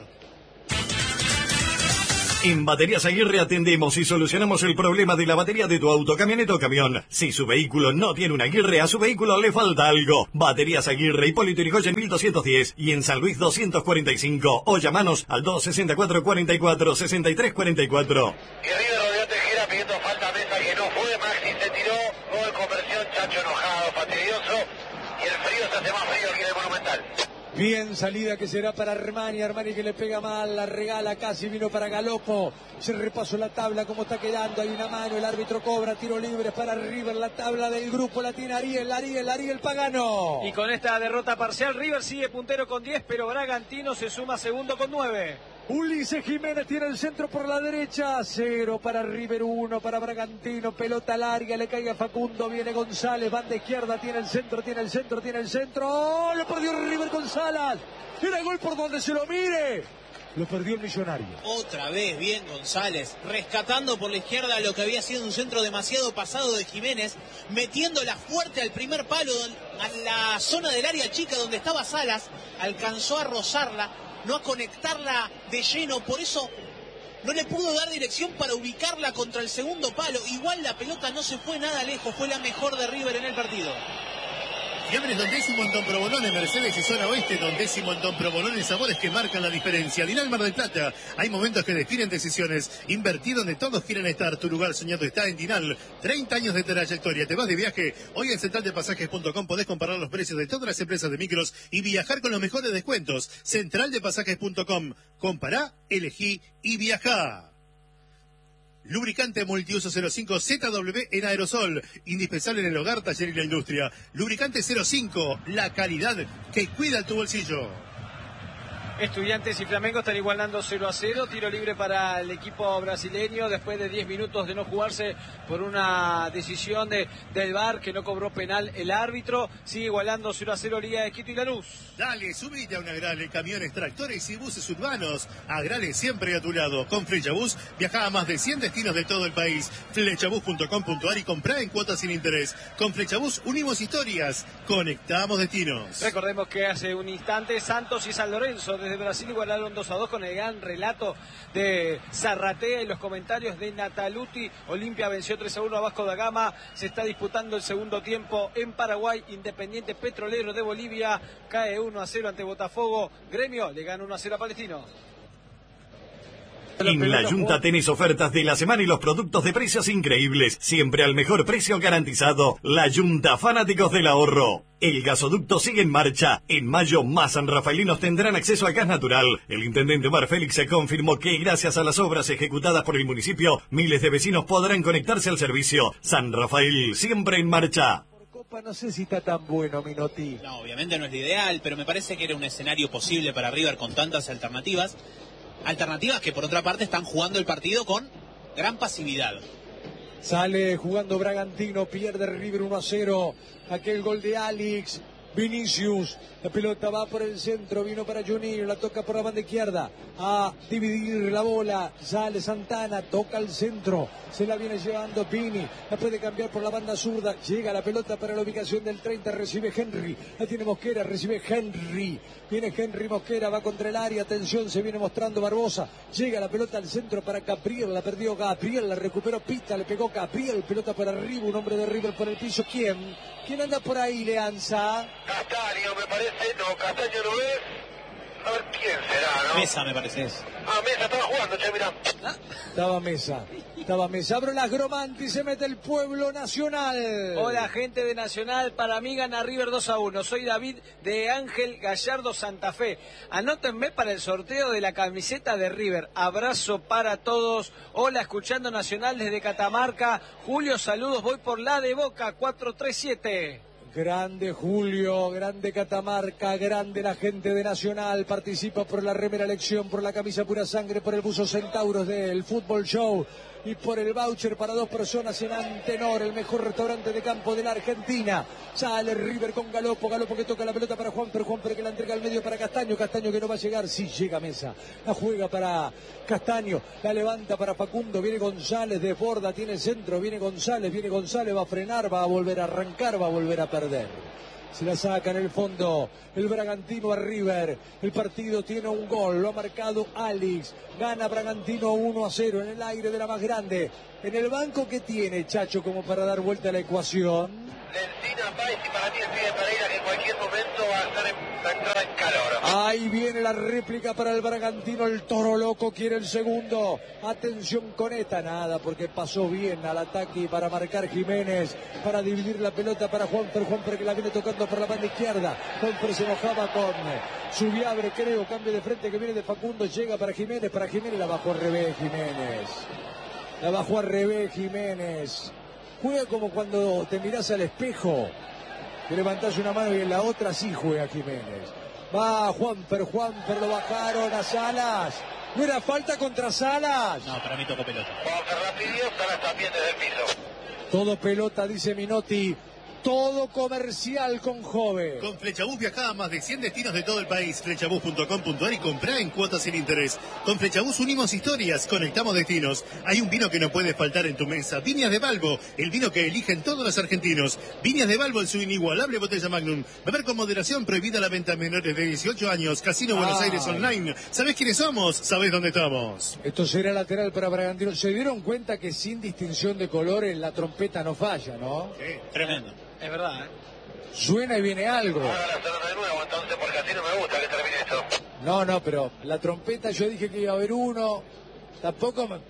[SPEAKER 6] En Baterías Aguirre atendemos y solucionamos el problema de la batería de tu auto, camioneta o camión. Si su vehículo no tiene una Aguirre, a su vehículo le falta algo. Baterías Aguirre, Hipólito Yrigoyen mil doscientos diez y en San Luis doscientos cuarenta y cinco. O llamanos al dos sesenta y cuatro, cuarenta y cuatro, sesenta y tres cuarenta y cuatro.
[SPEAKER 3] Y River rodeó a Tejera pidiendo falta a Mesa que no fue. Maxi se tiró. Gol conversión. Chacho enojado, fastidioso. Y el frío se hace más frío aquí en el Monumental.
[SPEAKER 1] Bien salida que será para Armani, Armani que le pega mal, la regala casi, vino para Galopo, se repasó la tabla como está quedando, hay una mano, el árbitro cobra, tiro libre para River, la tabla del grupo la tiene Ariel, Ariel, Ariel Pagano.
[SPEAKER 4] Y con esta derrota parcial, River sigue puntero con diez, pero Bragantino se suma segundo con nueve.
[SPEAKER 1] Ulises Jiménez tiene el centro por la derecha, cero para River, uno para Bragantino, pelota larga, le cae a Facundo, viene González, banda izquierda, tiene el centro, tiene el centro, tiene el centro, ¡oh! Lo perdió River con Salas, era gol por donde se lo mire, lo perdió el Millonario.
[SPEAKER 2] Otra vez bien González, rescatando por la izquierda lo que había sido un centro demasiado pasado de Jiménez, metiéndola fuerte al primer palo, a la zona del área chica donde estaba Salas, alcanzó a rozarla, no a conectarla de lleno, por eso no le pudo dar dirección para ubicarla contra el segundo palo. Igual la pelota no se fue nada lejos, fue la mejor de River en el partido.
[SPEAKER 5] Fiambres Don Décimo en Don Provolón en Mercedes y zona oeste. Don Décimo en Don Provolón en sabores que marcan la diferencia. Dinal Mar del Plata, hay momentos que definen decisiones. Invertir donde todos quieren estar. Tu lugar soñado está en Dinal. treinta años de trayectoria. Te vas de viaje. Hoy en central de pasajes punto com podés comparar los precios de todas las empresas de micros y viajar con los mejores descuentos. central de pasajes punto com. Compará, elegí y viajá. Lubricante multiuso cero cinco Z W en aerosol, indispensable en el hogar, taller y la industria. Lubricante cero cinco, la calidad que cuida tu bolsillo.
[SPEAKER 4] Estudiantes y Flamengo están igualando cero a cero, tiro libre para el equipo brasileño después de diez minutos de no jugarse por una decisión de, del V A R que no cobró penal el árbitro. Sigue igualando cero a cero Liga de Quito y Lanús.
[SPEAKER 5] Dale, subite a un Agrale, camiones, tractores y buses urbanos. Agrale siempre a tu lado. Con Flechabús viaja a más de cien destinos de todo el país. flechabús punto com punto ar y comprá en cuotas sin interés. Con Flechabús unimos historias, conectamos destinos.
[SPEAKER 4] Recordemos que hace un instante Santos y San Lorenzo desde Brasil igualaron dos a dos con el gran relato de Zarratea y los comentarios de Nataluti. Olimpia venció tres a uno a Vasco da Gama. Se está disputando el segundo tiempo en Paraguay. Independiente Petrolero de Bolivia cae uno a cero ante Botafogo. Gremio le gana uno a cero a Palestino.
[SPEAKER 6] En la Junta tenés ofertas de la semana y los productos de precios increíbles. Siempre al mejor precio garantizado. La Junta, fanáticos del ahorro. El gasoducto sigue en marcha. En mayo, más sanrafaelinos tendrán acceso a gas natural. El intendente Omar Félix se confirmó que gracias a las obras ejecutadas por el municipio, miles de vecinos podrán conectarse al servicio. San Rafael, siempre en marcha.
[SPEAKER 1] Por Copa no sé si está tan bueno, Minotti.
[SPEAKER 2] No, obviamente no es lo ideal, pero me parece que era un escenario posible para River con tantas alternativas. Alternativas que por otra parte están jugando el partido con gran pasividad.
[SPEAKER 1] Sale jugando Bragantino, pierde River uno a cero. Aquel gol de Alex Vinicius. La pelota va por el centro, vino para Juninho, la toca por la banda izquierda. A dividir la bola, sale Santana, toca el centro. Se la viene llevando Pini, la puede cambiar por la banda zurda. Llega la pelota para la ubicación del treinta, recibe Henry. La tiene Mosquera, recibe Henry. Viene Henry Mosquera, va contra el área, atención, se viene mostrando Barbosa. Llega la pelota al centro para Gabriel, la perdió Gabriel, la recuperó Pita, le pegó Gabriel, pelota para arriba, un hombre de River por el piso. ¿Quién? ¿Quién anda por ahí, Leanza?
[SPEAKER 3] Castaño, me parece, no, Castaño no es. A ver quién será, ¿no?
[SPEAKER 2] Mesa, me parece.
[SPEAKER 1] Mesa.
[SPEAKER 3] Ah, Mesa estaba jugando, che, mirá.
[SPEAKER 1] Estaba Mesa. Estaba Mesa. Abro las Gromanti, se mete el Pueblo Nacional.
[SPEAKER 4] Hola, gente de Nacional. Para mí gana River dos a uno. Soy David de Ángel Gallardo Santa Fe. Anótenme para el sorteo de la camiseta de River. Abrazo para todos. Hola, escuchando Nacional desde Catamarca. Julio, saludos. Voy por la de Boca, cuatro tres siete.
[SPEAKER 1] Grande Julio, grande Catamarca, grande la gente de Nacional, participa por la remera elección, por la camisa pura sangre, por el buzo Centauros del Fútbol Show y por el voucher para dos personas en Antenor, el mejor restaurante de campo de la Argentina. Sale River con Galopo, Galopo que toca la pelota para Juanfer, Juanfer que la entrega al medio para Castaño, Castaño que no va a llegar, sí llega Mesa, la juega para Castaño, la levanta para Facundo, viene González, desborda, tiene el centro, viene González, viene González, va a frenar, va a volver a arrancar, va a volver a perder. Se la saca en el fondo el Bragantino a River. El partido tiene un gol, lo ha marcado Alex. Gana Bragantino uno a cero en el aire de la más grande. En el banco que tiene Chacho como para dar vuelta a la ecuación.
[SPEAKER 3] Lencina, Páez y para mí el pibe Pereira que en cualquier momento va a estar en, va a entrar en calor.
[SPEAKER 1] Ahí viene la réplica para el Bragantino. El Toro Loco quiere el segundo. Atención con esta, nada, porque pasó bien al ataque para marcar Jiménez, para dividir la pelota para Juanfer, Juanfer que la viene tocando por la banda izquierda. Juanfer se enojaba con Subiabre, creo, cambio de frente que viene de Facundo, llega para Jiménez, para Jiménez, la bajó al revés Jiménez. La bajó al revés Jiménez. Juega como cuando te mirás al espejo, te levantás una mano y en la otra sí juega Jiménez. Va Juanfer, Juanfer lo bajaron a Salas. ¿No era falta contra Salas?
[SPEAKER 2] No, para mí tocó pelota.
[SPEAKER 3] Juanfer rápido, Salas también desde el piso.
[SPEAKER 1] Todo pelota, dice Minotti. Todo comercial con Jove.
[SPEAKER 5] Con Flechabús viajá a más de cien destinos de todo el país. Flechabús punto com punto ar y comprá en cuotas sin interés. Con Flechabús unimos historias, conectamos destinos. Hay un vino que no puede faltar en tu mesa. Viñas de Balbo, el vino que eligen todos los argentinos. Viñas de Balbo en su inigualable botella Magnum. Beber con moderación, prohibida la venta a menores de dieciocho años. Casino Buenos
[SPEAKER 1] Ay.
[SPEAKER 5] Aires Online. ¿Sabés quiénes somos? ¿Sabés dónde estamos?
[SPEAKER 1] Esto será lateral para Bragantino. Se dieron cuenta que sin distinción de colores la trompeta no falla, ¿no?
[SPEAKER 5] Sí.
[SPEAKER 2] Tremendo.
[SPEAKER 4] Es verdad, ¿eh?
[SPEAKER 1] Suena y viene algo.
[SPEAKER 3] Ahora la zona de nuevo, entonces porque así no me gusta que termine esto.
[SPEAKER 1] No, no, pero la trompeta yo dije que iba a haber uno. Tampoco me...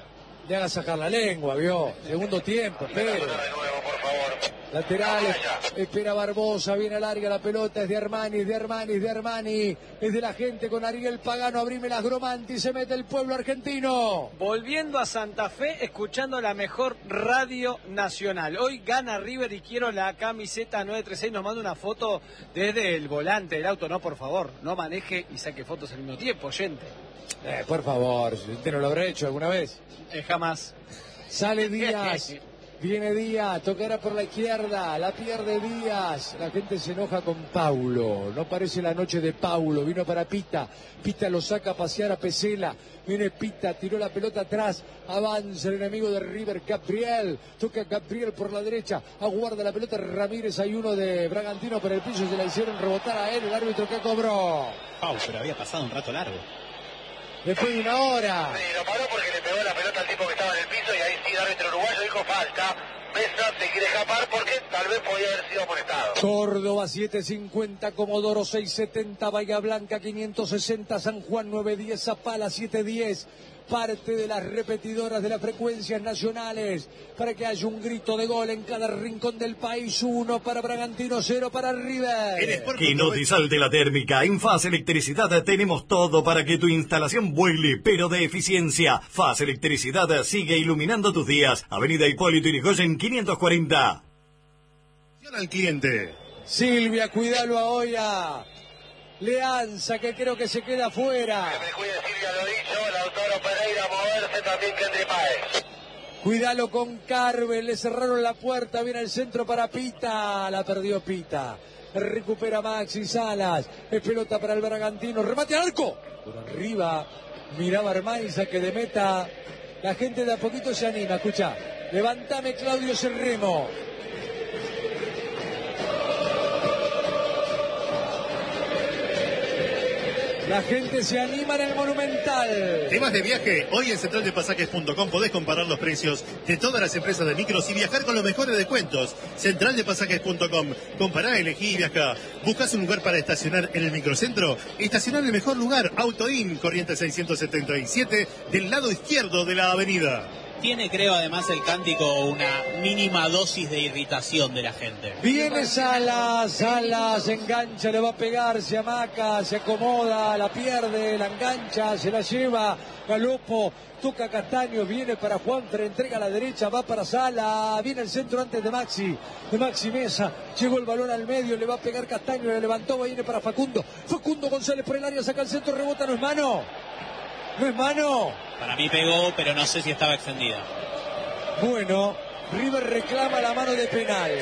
[SPEAKER 1] le haga sacar la lengua, ¿vio? Segundo tiempo,
[SPEAKER 3] La
[SPEAKER 1] pero...
[SPEAKER 3] zona de nuevo, por favor.
[SPEAKER 1] Laterales, espera Barbosa, viene larga la pelota, es de Armani, es de Armani, es de Armani, es de la gente con Ariel Pagano, abrime las Gromanti, se mete el pueblo argentino.
[SPEAKER 4] Volviendo a Santa Fe, escuchando la mejor radio nacional. Hoy gana River y quiero la camiseta nueve tres seis. Nos manda una foto desde el volante del auto. No, por favor, no maneje y saque fotos al mismo tiempo, oyente.
[SPEAKER 1] Eh, por favor, ¿usted no lo habrá hecho alguna vez?
[SPEAKER 4] Eh, jamás.
[SPEAKER 1] Sale Díaz, viene Díaz, tocará por la izquierda, la pierde Díaz, la gente se enoja con Paulo, no parece la noche de Paulo, vino para Pita, Pita lo saca a pasear a Pesela, viene Pita, tiró la pelota atrás, avanza el enemigo de River, Gabriel, toca Gabriel por la derecha, aguarda la pelota Ramírez, hay uno de Bragantino por el piso, se la hicieron rebotar a él, el árbitro que cobró.
[SPEAKER 2] Pau, pero había pasado un rato largo.
[SPEAKER 1] Después de una hora.
[SPEAKER 3] Sí, lo paró porque le pegó la pelota al tipo que estaba en el piso y ahí sí el árbitro uruguayo dijo falta. Mesa se quiere escapar porque tal vez podía haber sido amonestado.
[SPEAKER 1] Córdoba siete cincuenta, Comodoro seis setenta, Bahía Blanca quinientos sesenta, San Juan nueve diez, Zapala siete diez. Parte de las repetidoras de las frecuencias nacionales para que haya un grito de gol en cada rincón del país. Uno para Bragantino, cero para River.
[SPEAKER 6] Que no te salte la térmica. En Faz Electricidad tenemos todo para que tu instalación vuele, pero de eficiencia. Faz Electricidad sigue iluminando tus días. Avenida Hipólito Yrigoyen quinientos cuarenta.
[SPEAKER 5] Al cliente.
[SPEAKER 1] Silvia, cuidalo a Oya. Leanza, que creo que se queda fuera.
[SPEAKER 3] Que me cuide Silvia, lo dicho, Lautaro Pereira moverse, también Kendry Páez.
[SPEAKER 1] Cuidalo con Carvel, le cerraron la puerta, viene el centro para Pita, la perdió Pita. Recupera Maxi Salas, es pelota para el Bragantino, remate al arco. Por arriba, miraba Armani, saque de meta. La gente de a poquito se anima, escucha. Levantame Claudio Cerremo. La gente se anima en el Monumental.
[SPEAKER 5] Temas de viaje. Hoy en central de pasajes punto com podés comparar los precios de todas las empresas de micros y viajar con los mejores descuentos. central de pasajes punto com. Compará, elegí y viajá. ¿Buscas un lugar para estacionar en el microcentro? Estacionar en el mejor lugar. AutoIn, Corrientes seiscientos setenta y siete, del lado izquierdo de la avenida.
[SPEAKER 2] Tiene, creo, además el cántico una mínima dosis de irritación de la gente.
[SPEAKER 1] Viene Salas, Salas, engancha, le va a pegar, se amaca, se acomoda, la pierde, la engancha, se la lleva, Galopo, toca Castaño, viene para Juanfer, entrega a la derecha, va para Sala, viene el centro antes de Maxi, de Maxi Mesa, llegó el balón al medio, le va a pegar Castaño, le levantó, viene para Facundo, Facundo González por el área, saca el centro, rebota, no es mano. ¿No es mano?
[SPEAKER 2] Para mí pegó, pero no sé si estaba extendida.
[SPEAKER 1] Bueno, River reclama la mano de penal.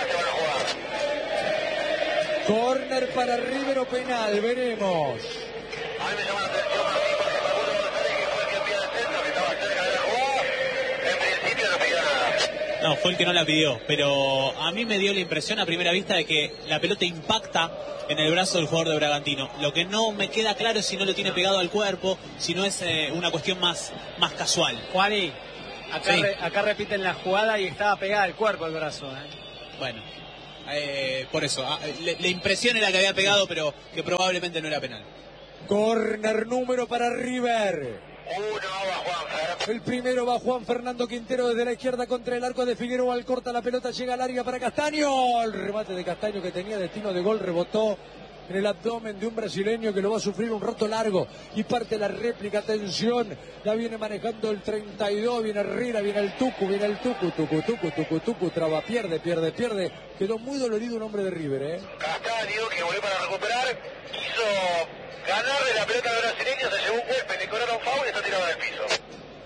[SPEAKER 1] Corner para River o penal, veremos.
[SPEAKER 3] A mí me llama la atención Martín porque Facundo González, que fue el que envía el centro, que estaba cerca de la jugada, en principio no pidió nada.
[SPEAKER 2] No, fue el que no la pidió, pero a mí me dio la impresión a primera vista de que la pelota impacta en el brazo del jugador de Bragantino. Lo que no me queda claro es si no lo tiene pegado al cuerpo, si no es eh, una cuestión más, más casual.
[SPEAKER 4] Juani, acá,
[SPEAKER 2] Sí.
[SPEAKER 4] re, acá repiten la jugada y estaba pegada al cuerpo el brazo. ¿eh?
[SPEAKER 2] Bueno, eh, por eso, ah, le- la impresión era que había pegado, pero que probablemente no era penal.
[SPEAKER 1] Corner número para River.
[SPEAKER 3] Uno va Juanfer.
[SPEAKER 1] El primero va Juan Fernando Quintero desde la izquierda contra el arco de Figueroa. Al corta la pelota, llega al área para Castaño. El remate de Castaño que tenía destino de gol rebotó en el abdomen de un brasileño que lo va a sufrir un rato largo. Y parte la réplica, atención. La viene manejando el treinta y dos, viene Herrera, viene el Tucu, viene el Tucu, Tucu, Tucu, Tucu, Tucu, traba, pierde, pierde, pierde. Quedó muy dolorido un hombre de River, ¿eh?
[SPEAKER 3] Castaño, que volvió para recuperar, quiso ganarle la pelota al brasileño, se llevó un golpe, le cobraron foul y está tirado en el piso.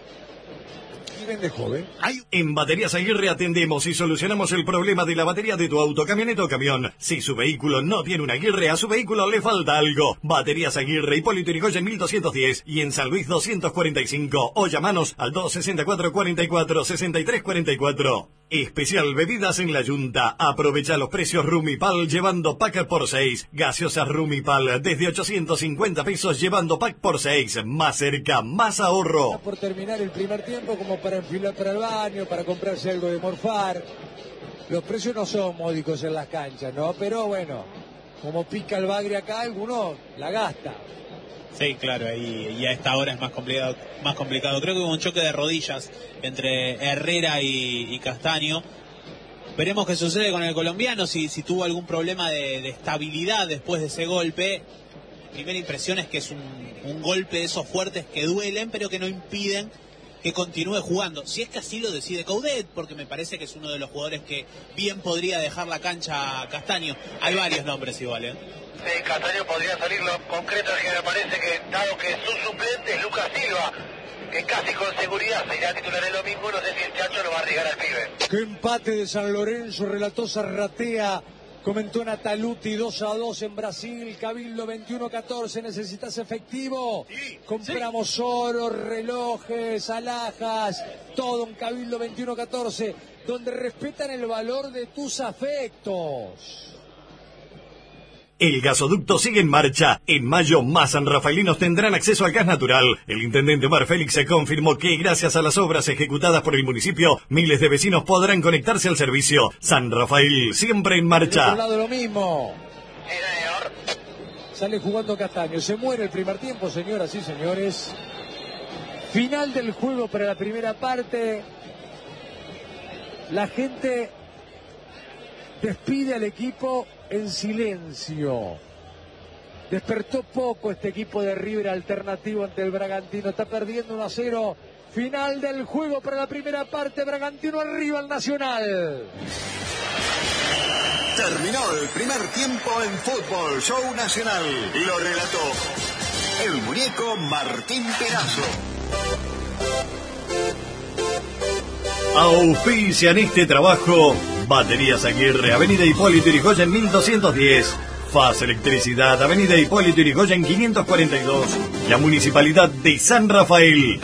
[SPEAKER 1] Miren de joven.
[SPEAKER 6] Hay- En Baterías Aguirre atendemos y solucionamos el problema de la batería de tu auto, camioneta o camión. Si su vehículo no tiene una Aguirre, a su vehículo le falta algo. Baterías Aguirre, Hipólito Yrigoyen mil doscientos diez y en San Luis doscientos cuarenta y cinco. O llamanos al dos sesenta y cuatro, cuarenta y cuatro, sesenta y tres cuarenta y cuatro. Especial bebidas en la Yunta. Aprovecha los precios Rumipal llevando pack por seis. Gaseosas Rumipal desde ochocientos cincuenta pesos llevando pack por seis. Más cerca, más ahorro.
[SPEAKER 1] Por terminar el primer tiempo, como para enfilar para el baño, para comprarse algo de morfar. Los precios no son módicos en las canchas, ¿no? Pero bueno, como pica el bagre acá, alguno la gasta.
[SPEAKER 2] Sí, claro, y, y a esta hora es más complicado, más complicado. Creo que hubo un choque de rodillas entre Herrera y, y Castaño. Veremos qué sucede con el colombiano, si, si tuvo algún problema de, de estabilidad después de ese golpe. Primera impresión es que es un, un golpe de esos fuertes que duelen, pero que no impiden que continúe jugando. Si es que así lo decide Coudet, porque me parece que es uno de los jugadores que bien podría dejar la cancha a Castaño. Hay varios nombres igual, ¿eh?
[SPEAKER 3] Sí, Castaño podría salir, lo concreto es que me parece que, dado que su suplente es Lucas Silva, que casi con seguridad se irá a titular el domingo, no sé si el Chacho lo va a arriesgar al pibe.
[SPEAKER 1] Qué empate de San Lorenzo, relató Zarratea, comentó Nataluti, dos a dos en Brasil, Cabildo veintiuno catorce, ¿necesitas efectivo?
[SPEAKER 5] Sí,
[SPEAKER 1] Compramos oro, relojes, alhajas, todo en Cabildo veintiuno catorce, donde respetan el valor de tus afectos.
[SPEAKER 6] El gasoducto sigue en marcha. En mayo, más sanrafaelinos tendrán acceso al gas natural. El intendente Omar Félix se confirmó que, gracias a las obras ejecutadas por el municipio, miles de vecinos podrán conectarse al servicio. San Rafael, siempre en
[SPEAKER 1] Del
[SPEAKER 6] marcha.
[SPEAKER 1] otro lado lo mismo.
[SPEAKER 3] Sí, señor.
[SPEAKER 1] Sale jugando Castaño. Se muere el primer tiempo, señoras y señores. Final del juego para la primera parte. La gente despide al equipo en silencio. Despertó poco este equipo de River alternativo ante el Bragantino. Está perdiendo uno a cero. Final del juego para la primera parte. Bragantino arriba al Nacional.
[SPEAKER 7] Terminó el primer tiempo en Fútbol Show Nacional. Lo relató el muñeco Martín Perazzo.
[SPEAKER 6] Auspician este trabajo Baterías Aguirre, Avenida Hipólito Yrigoyen mil doscientos diez. Faz Electricidad, Avenida Hipólito Yrigoyen quinientos cuarenta y dos. La Municipalidad de San Rafael.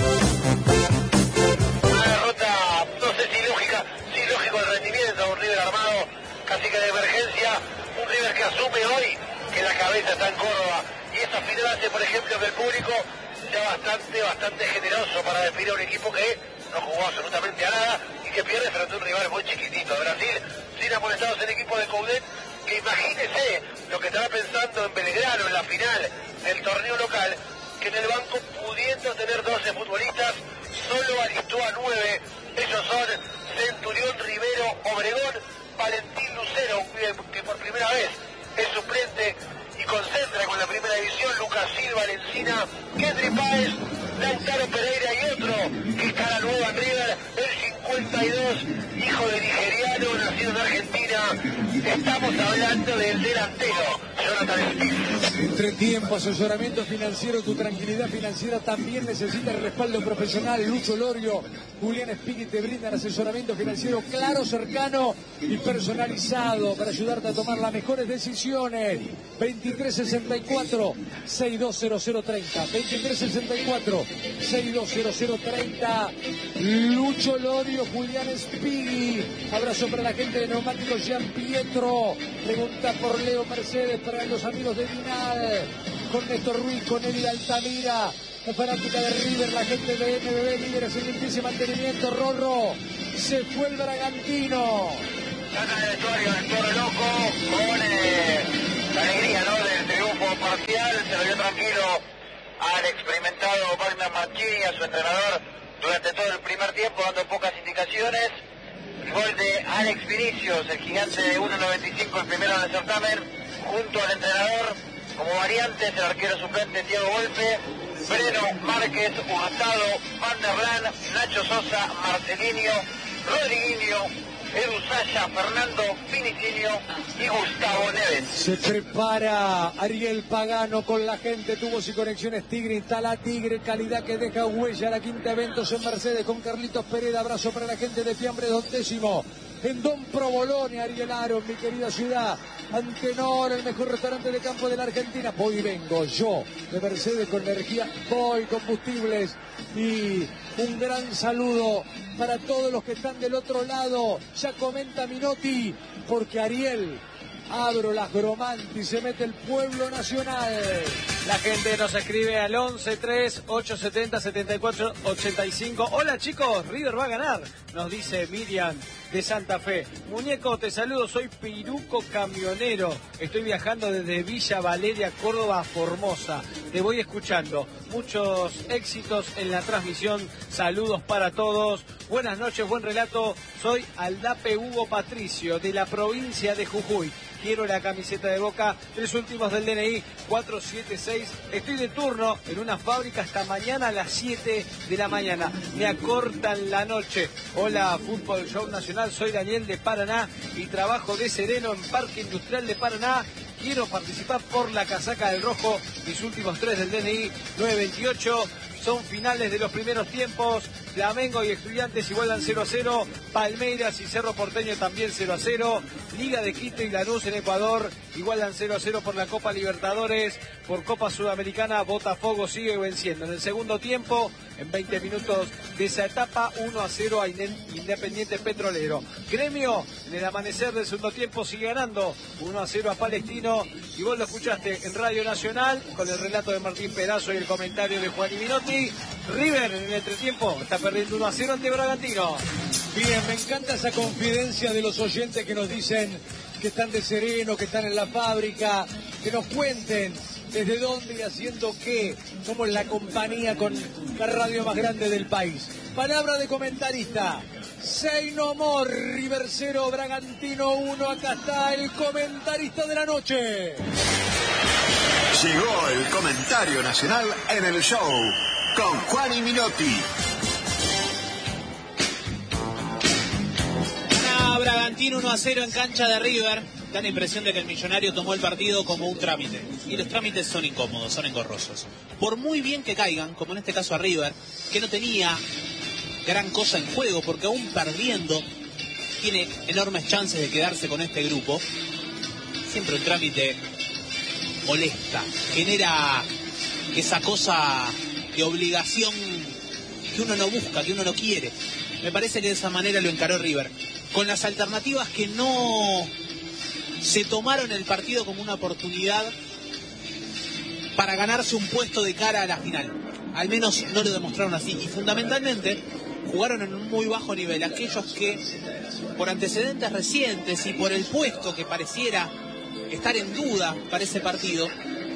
[SPEAKER 3] Una derrota, no sé si lógica, sí lógico el rendimiento, un River armado, casi que de emergencia, un River que asume hoy que la cabeza está en Córdoba y y esta final hace, por ejemplo, que el público sea bastante, bastante generoso para despedir a un equipo que no jugó absolutamente a nada y que pierde frente a un rival muy chiquitito. Brasil, sin amonestados el equipo de Coudet, que imagínese lo que estará pensando en Belgrano en la final del torneo local, que en el banco, pudiendo tener doce futbolistas, solo alistó a nueve. Ellos son Centurión, Rivero, Obregón, Valentín Lucero, que por primera vez es suplente y concentra con la primera división, Lucas Silva, Lencina, Kendry Páez, Lautaro Pereira y otro que está a la nueva en River, el cincuenta y dos, hijo de nigeriano, nacido en Argentina. Estamos hablando del delantero, Jonathan Smith.
[SPEAKER 1] Entretiempo, asesoramiento financiero, tu tranquilidad financiera también necesita el respaldo profesional. Lucho Lorio, Julián Spigui te brindan asesoramiento financiero claro, cercano y personalizado para ayudarte a tomar las mejores decisiones. veintitrés sesenta y cuatro, sesenta y dos cero cero treinta, veintitrés sesenta y cuatro, sesenta y dos cero cero treinta. Lucho Lorio, Julián Spigui. Abrazo para la gente de Neumáticos Jean Pietro. Pregunta por Leo Mercedes para los amigos de Vinal. Con Néstor Ruiz, con Eli Altamira. La fanática de River, la gente de M B B, líderes en limpieza y mantenimiento. Rorro, se fue el Bragantino.
[SPEAKER 3] Gana el vestuario del Torre Loco con eh, la alegría, ¿no?, del triunfo parcial. Se lo dio tranquilo al experimentado Wagner Mancini, a su entrenador, durante todo el primer tiempo, dando pocas indicaciones. El gol de Alex Vinicius, el gigante de uno noventa y cinco, el primero en el certamen, junto al entrenador, como variantes, el arquero suplente Thiago Volpe, Breno, Márquez, Hurtado, Van der Laan, Nacho Sosa, Marcelinho, Rodriguinho, Edu Saya, Fernando Vinicinio y Gustavo Neves.
[SPEAKER 1] Se prepara Ariel Pagano con la gente, tubos y conexiones Tigre, instala Tigre, calidad que deja huella. La quinta eventos en Mercedes con Carlitos Pereda. Abrazo para la gente de Fiambre Dondécimo. En Don Provolone, Ariel Aro, mi querida ciudad. Antenor, el mejor restaurante de campo de la Argentina. Voy y vengo, yo, de Mercedes con energía, voy combustibles. Y un gran saludo para todos los que están del otro lado. Ya comenta Minotti, porque Ariel, abro las Gromanti, se mete el pueblo nacional.
[SPEAKER 4] La gente nos escribe al once tres ocho setenta setenta y cuatro ochenta y cinco. Hola chicos, River va a ganar, nos dice Miriam de Santa Fe. Muñeco, te saludo, soy Piruco Camionero. Estoy viajando desde Villa Valeria, Córdoba, a Formosa. Te voy escuchando. Muchos éxitos en la transmisión. Saludos para todos. Buenas noches, buen relato. Soy Aldape Hugo Patricio, de la provincia de Jujuy. Quiero la camiseta de Boca, tres últimos del D N I, cuatro siete seis. Estoy de turno en una fábrica hasta mañana a las siete de la mañana. Me acortan la noche. Hola, Fútbol Show Nacional. Soy Daniel de Paraná y trabajo de sereno en Parque Industrial de Paraná. Quiero participar por la casaca del rojo. Mis últimos tres del D N I, nueve veintiocho. Son finales de los primeros tiempos. Flamengo y Estudiantes igualan cero a cero. Palmeiras y Cerro Porteño también cero a cero. Liga de Quito y Lanús en Ecuador igualan cero a cero por la Copa Libertadores. Por Copa Sudamericana, Botafogo sigue venciendo. En el segundo tiempo, en veinte minutos de esa etapa, uno a cero a Independiente Petrolero. Gremio, en el amanecer del segundo tiempo, sigue ganando uno a cero a Palestino. Y vos lo escuchaste en Radio Nacional con el relato de Martín Perazo y el comentario de Juan Minotti. River en el entretiempo está perdiendo uno a cero ante Bragantino.
[SPEAKER 1] Bien, me encanta esa confidencia de los oyentes que nos dicen que están de sereno, que están en la fábrica, que nos cuenten desde dónde y haciendo qué. Somos la compañía con la radio más grande del país. Palabra de comentarista. Say no more, River cero, Bragantino uno. Acá está el comentarista de la noche.
[SPEAKER 7] Llegó el comentario nacional en el show con Juan y Minotti.
[SPEAKER 2] Gana Bragantino uno a cero en cancha de River. Da la impresión de que el Millonario tomó el partido como un trámite. Y los trámites son incómodos, son engorrosos. Por muy bien que caigan, como en este caso a River, que no tenía gran cosa en juego, porque aún perdiendo tiene enormes chances de quedarse con este grupo. Siempre un trámite molesta, genera esa cosa de obligación que uno no busca, que uno no quiere. Me parece que de esa manera lo encaró River, con las alternativas que no se tomaron el partido como una oportunidad para ganarse un puesto de cara a la final. Al menos no lo demostraron así. Y fundamentalmente jugaron en un muy bajo nivel. Aquellos que, por antecedentes recientes y por el puesto que pareciera estar en duda para ese partido,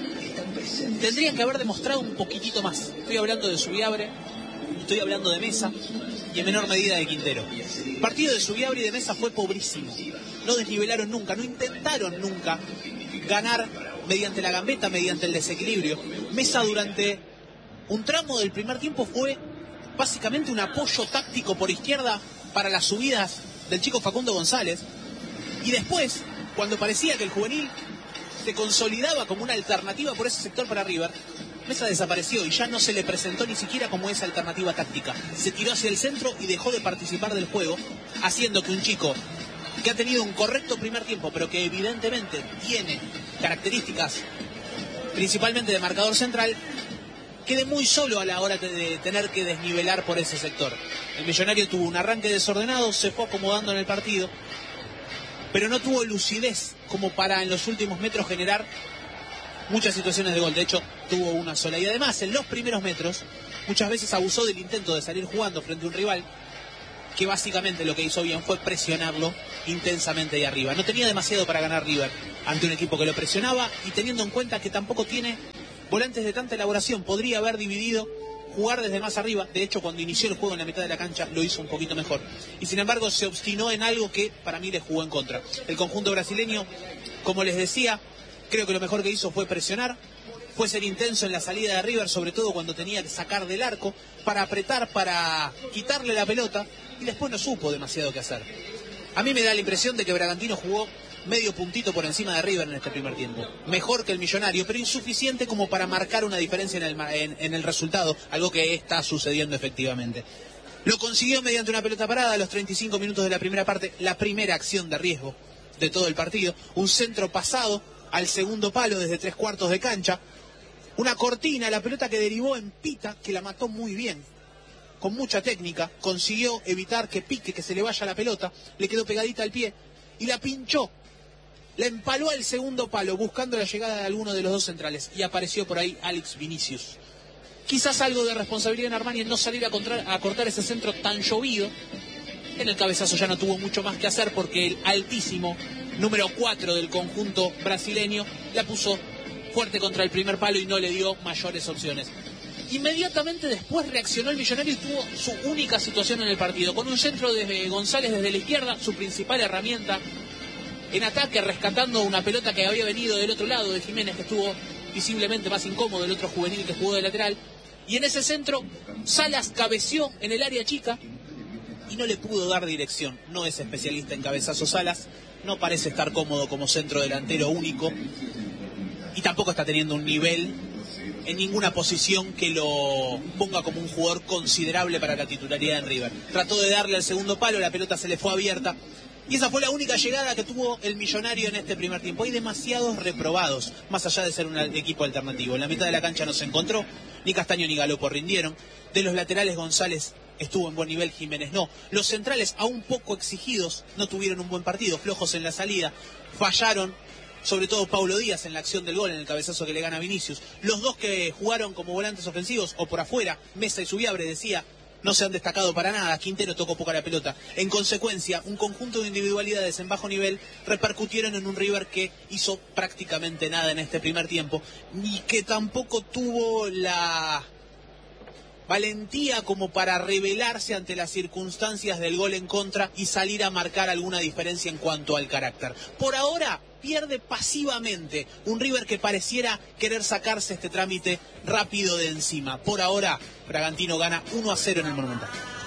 [SPEAKER 2] tendrían que haber demostrado un poquitito más. Estoy hablando de Subiabre, estoy hablando de Mesa y en menor medida de Quintero. El partido de Subiabre y de Mesa fue pobrísimo. No desnivelaron nunca, no intentaron nunca ganar mediante la gambeta, mediante el desequilibrio. Mesa durante un tramo del primer tiempo fue básicamente un apoyo táctico por izquierda para las subidas del chico Facundo González. Y después, cuando parecía que el juvenil se consolidaba como una alternativa por ese sector para River, Mesa desapareció y ya no se le presentó ni siquiera como esa alternativa táctica. Se tiró hacia el centro y dejó de participar del juego, haciendo que un chico que ha tenido un correcto primer tiempo, pero que evidentemente tiene características principalmente de marcador central, quede muy solo a la hora de tener que desnivelar por ese sector. El Millonario tuvo un arranque desordenado, se fue acomodando en el partido, pero no tuvo lucidez como para en los últimos metros generar muchas situaciones de gol. De hecho, tuvo una sola. Y además, en los primeros metros, muchas veces abusó del intento de salir jugando frente a un rival que básicamente lo que hizo bien fue presionarlo intensamente de arriba. No tenía demasiado para ganar River ante un equipo que lo presionaba, y teniendo en cuenta que tampoco tiene volantes de tanta elaboración, podría haber dividido, jugar desde más arriba. De hecho, cuando inició el juego en la mitad de la cancha lo hizo un poquito mejor, y sin embargo se obstinó en algo que para mí le jugó en contra. El conjunto brasileño, como les decía, creo que lo mejor que hizo fue presionar, fue ser intenso en la salida de River, sobre todo cuando tenía que sacar del arco para apretar, para quitarle la pelota, y después no supo demasiado qué hacer. A mí me da la impresión de que Bragantino jugó medio puntito por encima de River en este primer tiempo. Mejor que el Millonario, pero insuficiente como para marcar una diferencia en el, en, en el resultado, algo que está sucediendo efectivamente. Lo consiguió mediante una pelota parada a los treinta y cinco minutos de la primera parte, la primera acción de riesgo de todo el partido. Un centro pasado al segundo palo desde tres cuartos de cancha. Una cortina, la pelota que derivó en Pita, que la mató muy bien, con mucha técnica. Consiguió evitar que pique, que se le vaya la pelota, le quedó pegadita al pie y la pinchó. La empaló al segundo palo, buscando la llegada de alguno de los dos centrales, y apareció por ahí Alex Vinicius. Quizás algo de responsabilidad en Armani en no salir a, contra, a cortar ese centro tan llovido. En el cabezazo ya no tuvo mucho más que hacer, porque el altísimo número cuatro del conjunto brasileño la puso fuerte contra el primer palo y no le dio mayores opciones. Inmediatamente después reaccionó el Millonario y tuvo su única situación en el partido, con un centro de González desde la izquierda, su principal herramienta en ataque, rescatando una pelota que había venido del otro lado de Jiménez, que estuvo visiblemente más incómodo, el otro juvenil que jugó de lateral. Y en ese centro Salas cabeció en el área chica y no le pudo dar dirección. No es especialista en cabezazos Salas, no parece estar cómodo como centro delantero único, y tampoco está teniendo un nivel en ninguna posición que lo ponga como un jugador considerable para la titularidad en River. Trató de darle al segundo palo, la pelota se le fue abierta, y esa fue la única llegada que tuvo el Millonario en este primer tiempo. Hay demasiados reprobados, más allá de ser un equipo alternativo. En la mitad de la cancha no se encontró, ni Castaño ni Galopo rindieron. De los laterales, González estuvo en buen nivel, Jiménez no. Los centrales, aún poco exigidos, no tuvieron un buen partido, flojos en la salida, fallaron, sobre todo Paulo Díaz en la acción del gol, en el cabezazo que le gana a Vinicius. Los dos que jugaron como volantes ofensivos o por afuera, Mesa y Subiabre, decía, no se han destacado para nada. Quintero tocó poca la pelota. En consecuencia, un conjunto de individualidades en bajo nivel repercutieron en un River que hizo prácticamente nada en este primer tiempo, y que tampoco tuvo la valentía como para rebelarse ante las circunstancias del gol en contra y salir a marcar alguna diferencia en cuanto al carácter. Por ahora pierde pasivamente un River que pareciera querer sacarse este trámite rápido de encima. Por ahora, Bragantino gana uno a cero en el Monumental.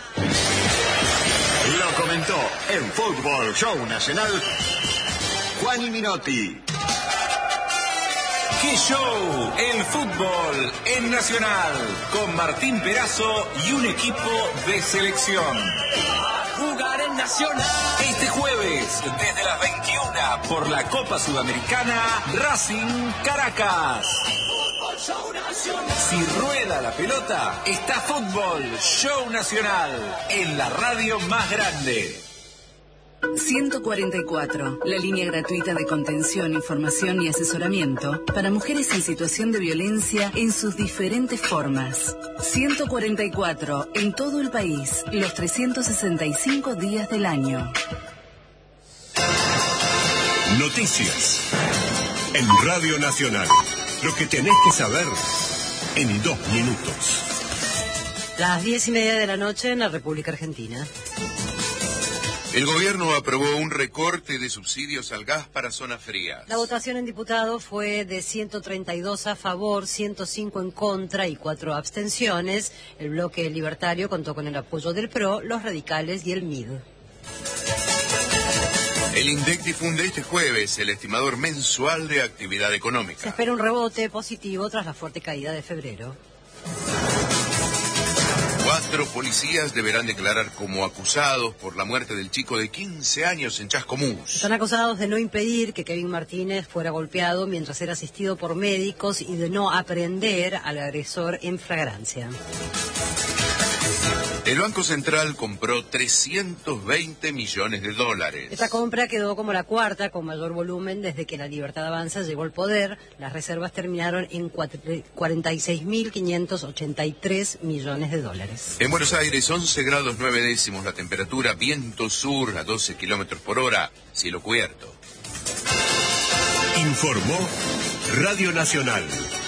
[SPEAKER 7] Lo comentó en Fútbol Show Nacional Juan Minotti.
[SPEAKER 8] ¡Qué show! El fútbol en Nacional, con Martín Perazo y un equipo de selección.
[SPEAKER 9] Jugar en Nacional.
[SPEAKER 8] Este jueves, desde las veintiuna, por la Copa Sudamericana, Racing Caracas.
[SPEAKER 9] Fútbol Show Nacional.
[SPEAKER 8] Si rueda la pelota, está Fútbol Show Nacional, en la radio más grande.
[SPEAKER 10] ciento cuarenta y cuatro, la línea gratuita de contención, información y asesoramiento para mujeres en situación de violencia en sus diferentes formas. ciento cuarenta y cuatro, en todo el país, los trescientos sesenta y cinco días del año.
[SPEAKER 11] Noticias en Radio Nacional. Lo que tenés que saber en dos minutos.
[SPEAKER 12] Las diez y media de la noche en la República Argentina.
[SPEAKER 13] El gobierno aprobó un recorte de subsidios al gas para zonas frías.
[SPEAKER 12] La votación en diputados fue de ciento treinta y dos a favor, ciento cinco en contra y cuatro abstenciones. El bloque libertario contó con el apoyo del P R O, los radicales y el M I D.
[SPEAKER 13] El INDEC difunde este jueves el estimador mensual de actividad
[SPEAKER 12] Se
[SPEAKER 13] económica.
[SPEAKER 12] espera un rebote positivo tras la fuerte caída de febrero.
[SPEAKER 13] Cuatro policías deberán declarar como acusados por la muerte del chico de quince años en Chascomús.
[SPEAKER 12] Están acusados de no impedir que Kevin Martínez fuera golpeado mientras era asistido por médicos y de no aprehender al agresor en flagrancia.
[SPEAKER 13] El Banco Central compró trescientos veinte millones de dólares.
[SPEAKER 12] Esta compra quedó como la cuarta con mayor volumen desde que la Libertad Avanza llegó al poder. Las reservas terminaron en cuarenta y seis mil quinientos ochenta y tres millones de dólares.
[SPEAKER 13] En Buenos Aires, once grados nueve décimos la temperatura, viento sur a doce kilómetros por hora, cielo cubierto.
[SPEAKER 11] Informó Radio Nacional.